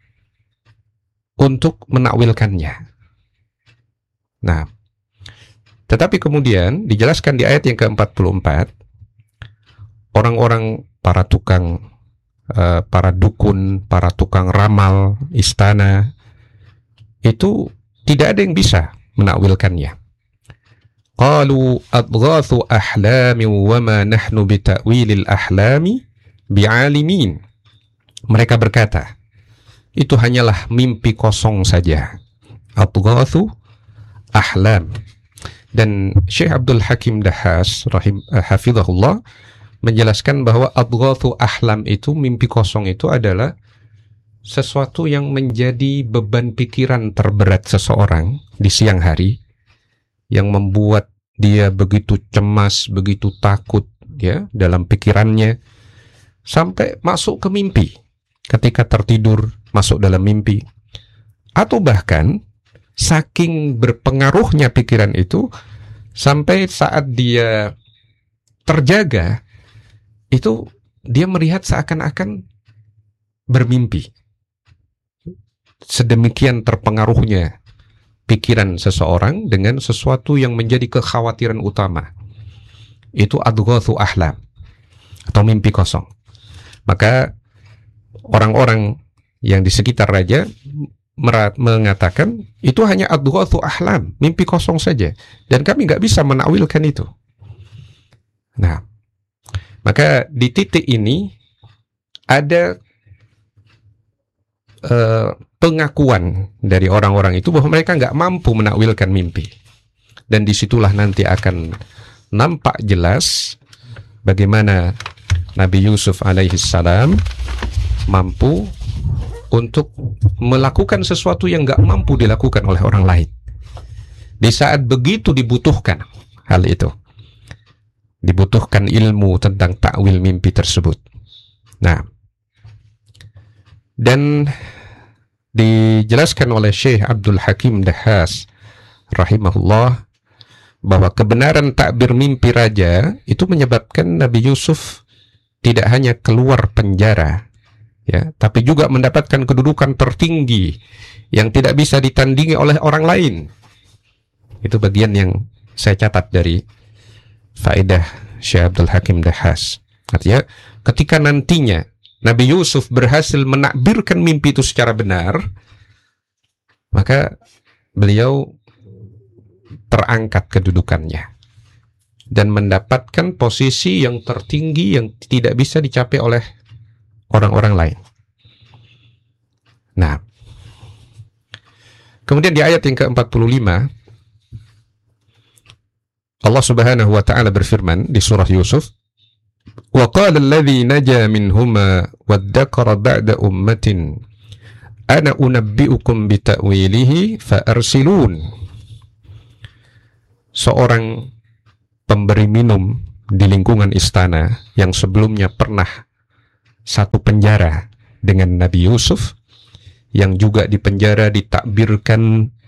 untuk menakwilkannya. Nah, tetapi kemudian dijelaskan di ayat yang ke-44, orang-orang para tukang, para dukun, para tukang ramal istana, itu tidak ada yang bisa menakwilkannya. Qalu adghathu ahlami wa ma nahnu bita'wilil ahlami bi'alimin. Mereka berkata, itu hanyalah mimpi kosong saja. Adghathu ahlam. Dan Syekh Abdul Hakim Dahas hafizahullah menjelaskan bahwa adghathu ahlam itu, mimpi kosong itu adalah sesuatu yang menjadi beban pikiran terberat seseorang di siang hari, yang membuat dia begitu cemas, begitu takut ya dalam pikirannya, sampai masuk ke mimpi. Ketika tertidur masuk dalam mimpi, atau bahkan saking berpengaruhnya pikiran itu sampai saat dia terjaga itu dia melihat seakan-akan bermimpi. Sedemikian terpengaruhnya pikiran seseorang dengan sesuatu yang menjadi kekhawatiran utama. Itu adghathu ahlam, atau mimpi kosong. Maka orang-orang yang di sekitar raja mengatakan itu hanya adghathu ahlam, mimpi kosong saja, dan kami nggak bisa menakwilkan itu. Nah, maka di titik ini ada pengakuan dari orang-orang itu bahwa mereka nggak mampu menakwilkan mimpi, dan disitulah nanti akan nampak jelas bagaimana Nabi Yusuf alaihissalam mampu untuk melakukan sesuatu yang nggak mampu dilakukan oleh orang lain di saat begitu dibutuhkan hal itu, dibutuhkan ilmu tentang takwil mimpi tersebut. Nah, dan dijelaskan oleh Syekh Abdul Hakim Dahas rahimahullah bahwa kebenaran takbir mimpi raja itu menyebabkan Nabi Yusuf tidak hanya keluar penjara ya, tapi juga mendapatkan kedudukan tertinggi yang tidak bisa ditandingi oleh orang lain. Itu bagian yang saya catat dari faedah Syekh Abdul Hakim Dahas. Artinya ketika nantinya Nabi Yusuf berhasil menakbirkan mimpi itu secara benar, maka beliau terangkat kedudukannya dan mendapatkan posisi yang tertinggi yang tidak bisa dicapai oleh orang-orang lain. Nah, Kemudian di ayat yang ke-45 Allah Subhanahu wa taala berfirman di surah Yusuf, "Wa qala alladhi naja minhuma waddakara ba'da ummatin ana unabbi'ukum bita'wilihi fa'arsilun." Seorang pemberi minum di lingkungan istana yang sebelumnya pernah satu penjara dengan Nabi Yusuf, yang juga dipenjara ditakbirkan